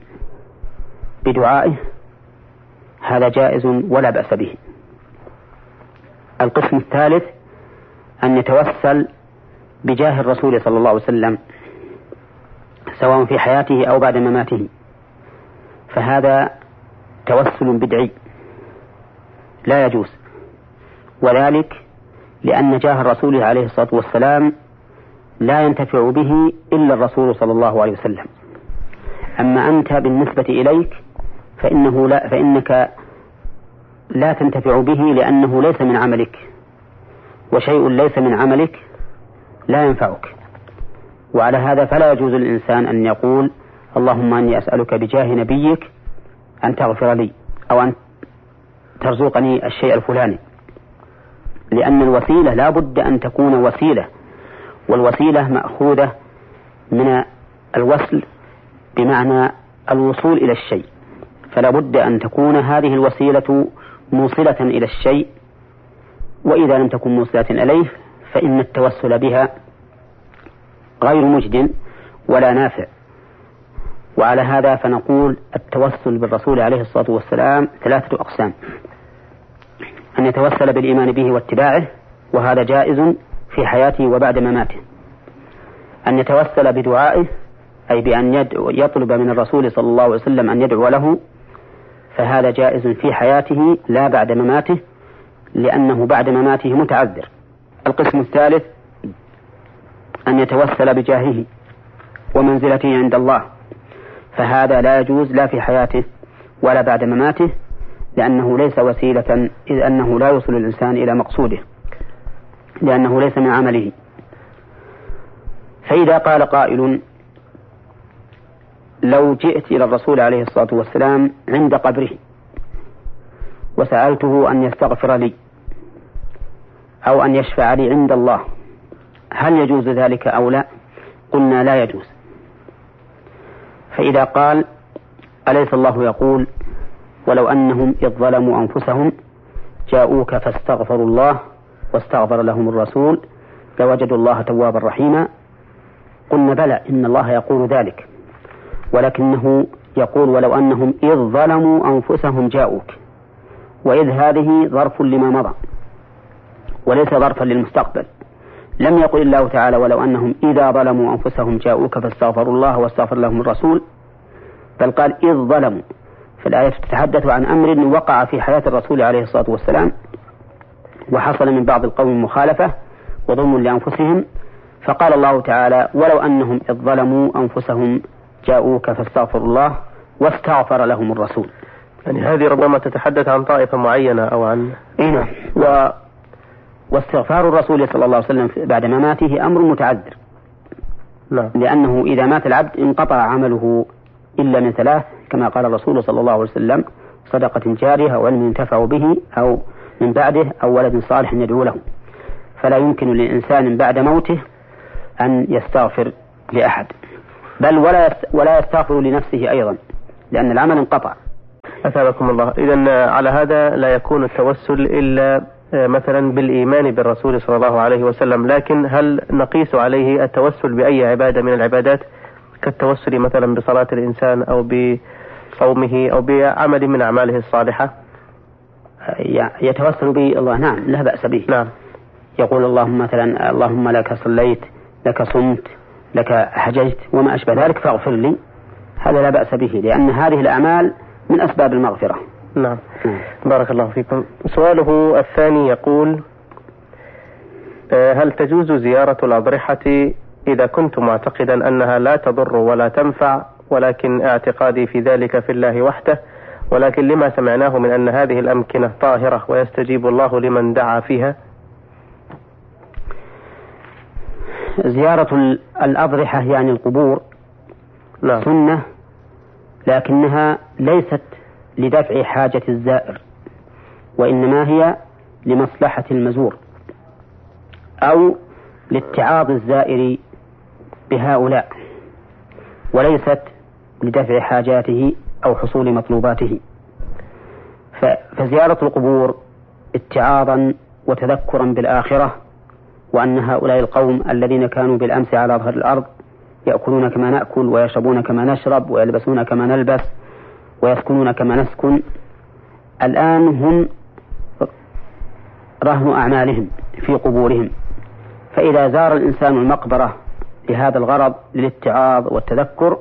بدعائه هذا جائز ولا بأس به. القسم الثالث أن يتوسل بجاه الرسول صلى الله عليه وسلم سواء في حياته أو بعد مماته، فهذا توسل بدعي لا يجوز، وذلك لأن جاه الرسول عليه الصلاة والسلام لا ينتفع به إلا الرسول صلى الله عليه وسلم. أما أنت بالنسبة إليك فإنه لا فإنك لا تنتفع به لأنه ليس من عملك، وشيء ليس من عملك لا ينفعك. وعلى هذا فلا يجوز للإنسان أن يقول اللهم أني أسألك بجاه نبيك أن تغفر لي أو أن ترزقني الشيء الفلاني، لأن الوسيلة لا بد أن تكون وسيلة، والوسيلة مأخوذة من الوصل بمعنى الوصول إلى الشيء، فلا بد أن تكون هذه الوسيلة موصلة إلى الشيء، وإذا لم تكن موصلة إليه فإن التوسل بها غير مجد ولا نافع. وعلى هذا فنقول التوسل بالرسول عليه الصلاة والسلام ثلاثة أقسام: أن يتوسل بالإيمان به واتباعه، وهذا جائز في حياته وبعد مماته. أن يتوسل بدعائه، أي بأن يدعو يطلب من الرسول صلى الله عليه وسلم أن يدعو له، فهذا جائز في حياته لا بعد مماته، لأنه بعد مماته متعذر. القسم الثالث أن يتوسل بجاهه ومنزلته عند الله، فهذا لا يجوز لا في حياته ولا بعد مماته، لأنه ليس وسيلة، إذ أنه لا يوصل الإنسان إلى مقصوده، لأنه ليس من عمله. فإذا قال قائل لو جئت إلى الرسول عليه الصلاة والسلام عند قبره وسألته أن يستغفر لي أو أن يشفع لي عند الله، هل يجوز ذلك أو لا؟ قلنا لا يجوز. فإذا قال أليس الله يقول ولو أنهم إذ ظلموا أنفسهم جاءوك فاستغفروا الله واستغفر لهم الرسول لوجدوا الله توابا رحيما، قلنا بلى إن الله يقول ذلك، ولكنه يقول ولو أنهم إذ ظلموا أنفسهم جاءوك، وإذ هذه ظرف لما مضى وليس ظرفا للمستقبل. لم يقل الله تعالى ولو أنهم إذا ظلموا أنفسهم جاءوك فاستغفروا الله واستغفر لهم الرسول، بل قال إذ ظلموا. فالآية تتحدث عن أمر وقع في حياة الرسول عليه الصلاة والسلام، وحصل من بعض القوم مخالفة وظلم لأنفسهم، فقال الله تعالى ولو أنهم إذ ظلموا أنفسهم جاءوك فاستغفروا الله واستغفر لهم الرسول. يعني هذه ربما تتحدث عن طائفة معينة أو عن إيه و... واستغفار الرسول صلى الله عليه وسلم بعد مماته أمر متعذر. لا. لأنه إذا مات العبد انقطع عمله إلا من ثلاث، كما قال الرسول صلى الله عليه وسلم: صدقة جارية أو علم ينتفع به أو من بعده أو ولد صالح يدعو له، فلا يمكن للإنسان بعد موته أن يستغفر لأحد، بل ولا ولا يستغفر لنفسه أيضا، لأن العمل انقطع. أثابكم الله. إذن على هذا لا يكون التوسل إلا مثلا بالإيمان بالرسول صلى الله عليه وسلم، لكن هل نقيس عليه التوسل بأي عبادة من العبادات كالتوسل مثلا بصلاة الإنسان أو بصومه أو بعمل من أعماله الصالحة؟ يتوسل به الله، نعم، لا بأس به. نعم. يقول اللهم مثلا اللهم لك صليت، لك صمت، لك حججت وما أشبه ذلك فاغفر لي، هذا لا بأس به، لأن هذه الأعمال من أسباب المغفرة. نعم. بارك الله فيكم. سؤاله الثاني يقول: هل تجوز زيارة الأضرحة إذا كنت معتقدا أنها لا تضر ولا تنفع، ولكن اعتقادي في ذلك في الله وحده، ولكن لما سمعناه من أن هذه الأمكنة طاهرة ويستجيب الله لمن دعا فيها؟ زيارة الأضرحة يعني القبور نعم. سنة، لكنها ليست لدفع حاجة الزائر، وإنما هي لمصلحة المزور أو لاتعاظ الزائر بهؤلاء، وليست لدفع حاجاته أو حصول مطلوباته. فزيارة القبور اتعاظا وتذكرا بالآخرة، وأن هؤلاء القوم الذين كانوا بالأمس على ظهر الأرض يأكلون كما نأكل ويشربون كما نشرب ويلبسون كما نلبس ويسكنون كما نسكن، الآن هم رهن أعمالهم في قبورهم. فإذا زار الإنسان المقبرة لهذا الغرض للاتعاظ والتذكر،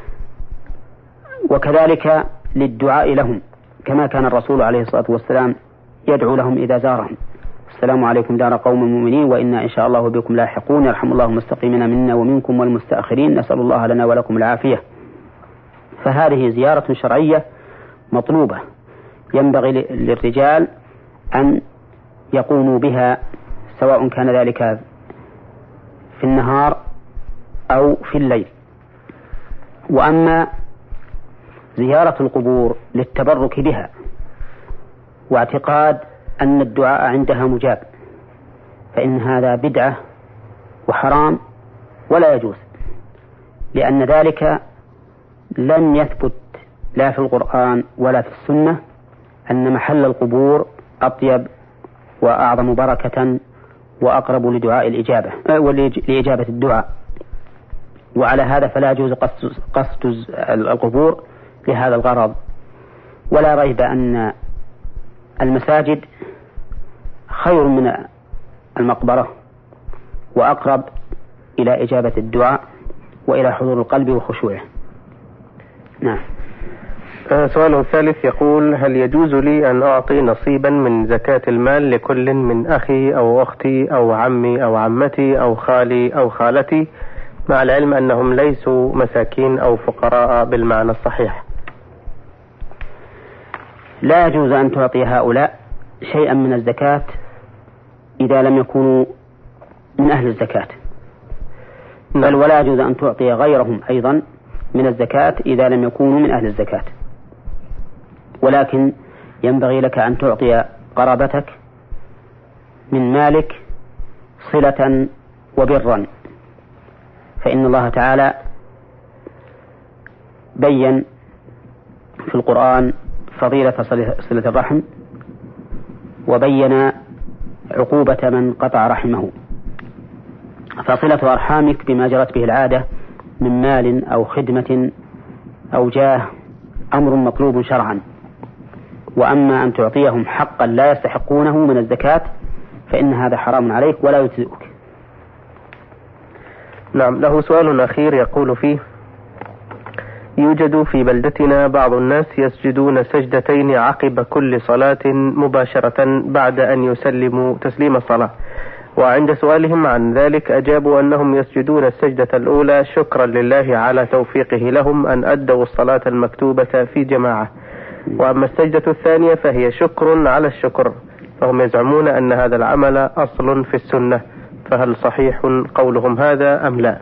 وكذلك للدعاء لهم، كما كان الرسول عليه الصلاة والسلام يدعو لهم إذا زارهم: السلام عليكم دار قوم مؤمنين وإنا إن شاء الله بكم لاحقون، يرحم الله المستقيمين منا ومنكم والمستأخرين، نسأل الله لنا ولكم العافية. فهذه زيارة شرعية مطلوبة، ينبغي للرجال أن يقوموا بها، سواء كان ذلك في النهار أو في الليل. وأما زيارة القبور للتبرك بها واعتقاد أن الدعاء عندها مجاب، فإن هذا بدعة وحرام ولا يجوز، لأن ذلك لم يثبت لا في القرآن ولا في السنة أن محل القبور أطيب وأعظم بركة وأقرب لدعاء الإجابة لإجابة الدعاء. وعلى هذا فلا يجوز قصد القبور لهذا الغرض. ولا ريب أن المساجد خير من المقبرة وأقرب إلى إجابة الدعاء وإلى حضور القلب وخشوعه. نعم. سؤاله الثالث يقول: هل يجوز لي أن أعطي نصيبا من زكاة المال لكل من أخي أو أختي أو عمي أو عمتي أو خالي أو خالتي، مع العلم أنهم ليسوا مساكين أو فقراء بالمعنى الصحيح؟ لا يجوز أن تعطي هؤلاء شيئا من الزكاة إذا لم يكونوا من أهل الزكاة، بل ولا يجوز أن تعطي غيرهم أيضا من الزكاة إذا لم يكونوا من أهل الزكاة. ولكن ينبغي لك أن تعطي قرابتك من مالك صلة وبرا، فإن الله تعالى بين في القرآن فضيلة صلة الرحم، وبين عقوبة من قطع رحمه. فصلة أرحامك بما جرت به العادة من مال أو خدمة أو جاه أمر مطلوب شرعا، وأما أن تعطيهم حقا لا يستحقونه من الزكاة فإن هذا حرام عليك ولا يجزئك. نعم. له سؤال أخير يقول فيه: يوجد في بلدتنا بعض الناس يسجدون سجدتين عقب كل صلاة مباشرة بعد أن يسلموا تسليم الصلاة، وعند سؤالهم عن ذلك أجابوا أنهم يسجدون السجدة الأولى شكرا لله على توفيقه لهم أن أدوا الصلاة المكتوبة في جماعة، وأما السجدة الثانية فهي شكر على الشكر، فهم يزعمون أن هذا العمل أصل في السنة، فهل صحيح قولهم هذا أم لا؟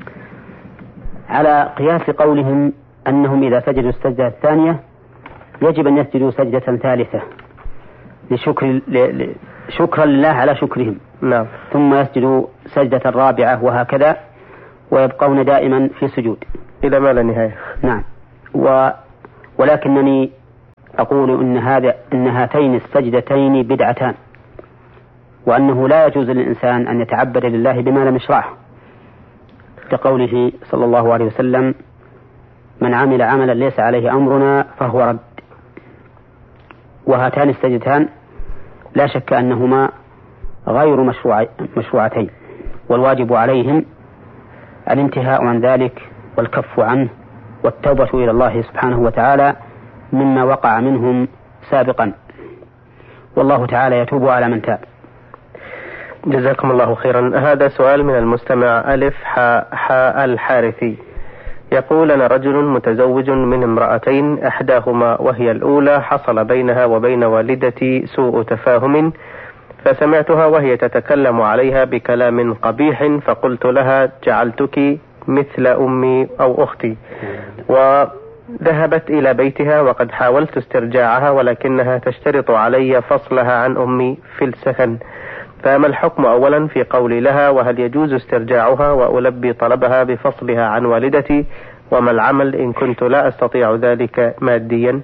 على قياس قولهم أنهم إذا سجدوا السجدة الثانية يجب أن يسجدوا سجدة ثالثة، لشكر شكرا لله على شكرهم. نعم. ثم يسجد سجدة رابعة وهكذا، ويبقون دائما في سجود إلى ما لا نهاية. نعم. و ولكنني أقول إن هذا إن هاتين السجدتين بدعتان، وأنه لا يجوز للإنسان أن يتعبد لله بما لم يشرعه، كقوله صلى الله عليه وسلم: من عمل عملا ليس عليه أمرنا فهو رد. وهاتان السجدتان لا شك أنهما غير مشروع مشروعتين، والواجب عليهم الانتهاء عن ذلك والكف عنه والتوبة إلى الله سبحانه وتعالى مما وقع منهم سابقا، والله تعالى يتوب على من تاب. جزاكم الله خيرا. هذا سؤال من المستمع ألف حاء حاء الحارثي، يقول: أنا رجل متزوج من امرأتين، إحداهما وهي الأولى حصل بينها وبين والدتي سوء تفاهم، فسمعتها وهي تتكلم عليها بكلام قبيح، فقلت لها: جعلتك مثل أمي أو أختي، وذهبت إلى بيتها، وقد حاولت استرجاعها ولكنها تشترط علي فصلها عن أمي في السكن، فما الحكم أولا في قولي لها؟ وهل يجوز استرجاعها وألبي طلبها بفصلها عن والدتي؟ وما العمل إن كنت لا أستطيع ذلك ماديا؟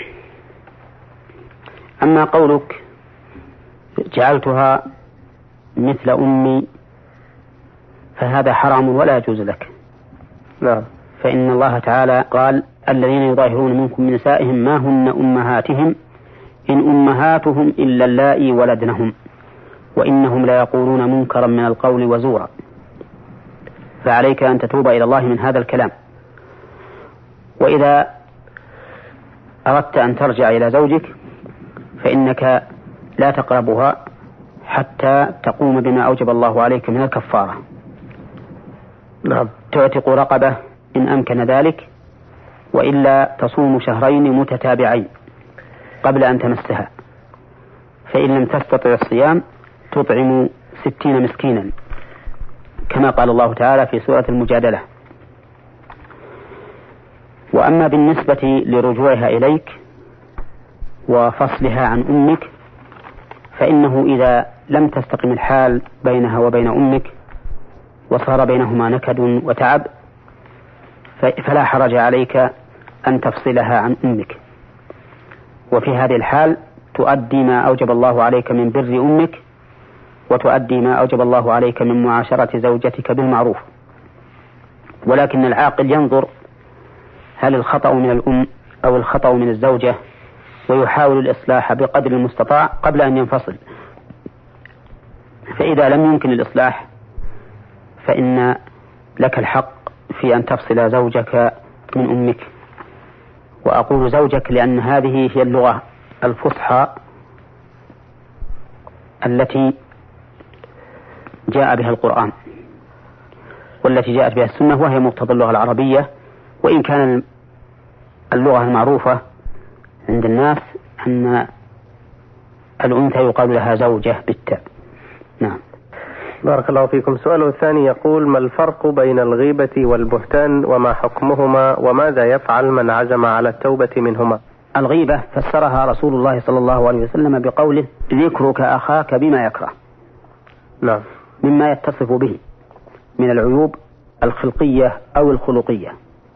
أما قولك جعلتها مثل أمي فهذا حرام ولا يجوز لك. نعم. فإن الله تعالى قال: الذين يظاهرون منكم من نسائهم ما هن أمهاتهم إن أمهاتهم إلا اللائي ولدنهم وإنهم لا يقولون منكرا من القول وزورا. فعليك أن تتوب إلى الله من هذا الكلام. وإذا أردت أن ترجع إلى زوجك فإنك لا تقربها حتى تقوم بما أوجب الله عليك من الكفارة. نعم. تعتق رقبة إن أمكن ذلك، وإلا تصوم شهرين متتابعين قبل أن تمسها، فإن لم تستطع الصيام تطعم ستين مسكينا كما قال الله تعالى في سورة المجادلة. وأما بالنسبة لرجوعها إليك وفصلها عن أمك فإنه إذا لم تستقم الحال بينها وبين أمك وصار بينهما نكد وتعب فلا حرج عليك أن تفصلها عن أمك، وفي هذه الحال تؤدي ما أوجب الله عليك من بر أمك وتؤدي ما أوجب الله عليك من معاشرة زوجتك بالمعروف. ولكن العاقل ينظر هل الخطأ من الأم أو الخطأ من الزوجة ويحاول الإصلاح بقدر المستطاع قبل أن ينفصل. فإذا لم يمكن الإصلاح فإن لك الحق في أن تفصل زوجك من أمك. وأقول زوجك لأن هذه هي اللغة الفصحى التي جاء بها القرآن والتي جاءت بها السنة، وهي مقتضى اللغة العربية، وإن كان اللغة المعروفة عند الناس أن الأنثى يقال لها زوجة بالتاء. نعم. بارك الله فيكم. سؤاله الثاني يقول: ما الفرق بين الغيبة والبهتان وما حكمهما وماذا يفعل من عزم على التوبة منهما؟ الغيبة فسرها رسول الله صلى الله عليه وسلم بقوله: ذكرك أخاك بما يكره. نعم. مما يتصف به من العيوب الخلقية أو الخلقية،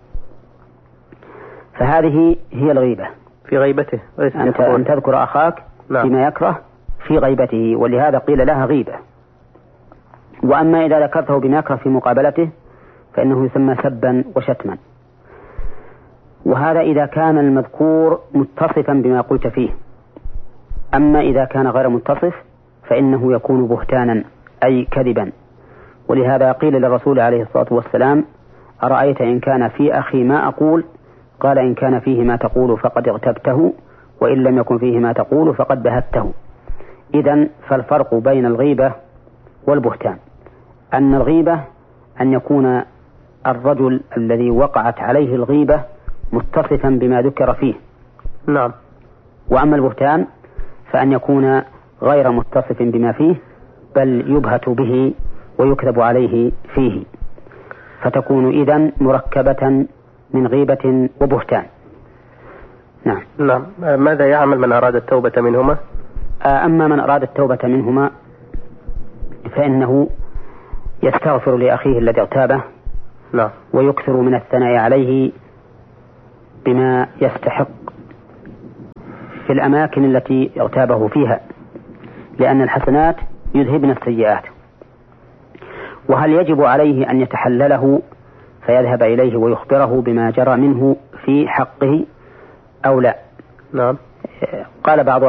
فهذه هي الغيبة في غيبته. أنت أن تذكر أخاك نعم. بما يكره في غيبته، ولهذا قيل لها غيبة. وأما إذا ذكرته بما يكره في مقابلته فإنه يسمى سبا وشتما، وهذا إذا كان المذكور متصفا بما قلت فيه. أما إذا كان غير متصف فإنه يكون بهتانا أي كذبا. ولهذا قيل للرسول عليه الصلاة والسلام: أرأيت إن كان في أخي ما أقول؟ قال: إن كان فيه ما تقول فقد اغتبته، وإن لم يكن فيه ما تقول فقد بهته. إذن فالفرق بين الغيبة والبهتان أن الغيبة أن يكون الرجل الذي وقعت عليه الغيبة متصفا بما ذكر فيه. نعم. وأما البهتان فأن يكون غير متصف بما فيه بل يبهت به ويكذب عليه فيه، فتكون إذن مركبة من غيبة وبهتان. نعم. نعم. ماذا يعمل من أراد التوبة منهما؟ أما من أراد التوبة منهما فإنه يستغفر لأخيه الذي اغتابه لا. ويكثر من الثناء عليه بما يستحق في الأماكن التي اغتابه فيها، لأن الحسنات يذهبن السيئات. وهل يجب عليه أن يتحلله فيذهب إليه ويخبره بما جرى منه في حقه أو لا؟ نعم. قال بعض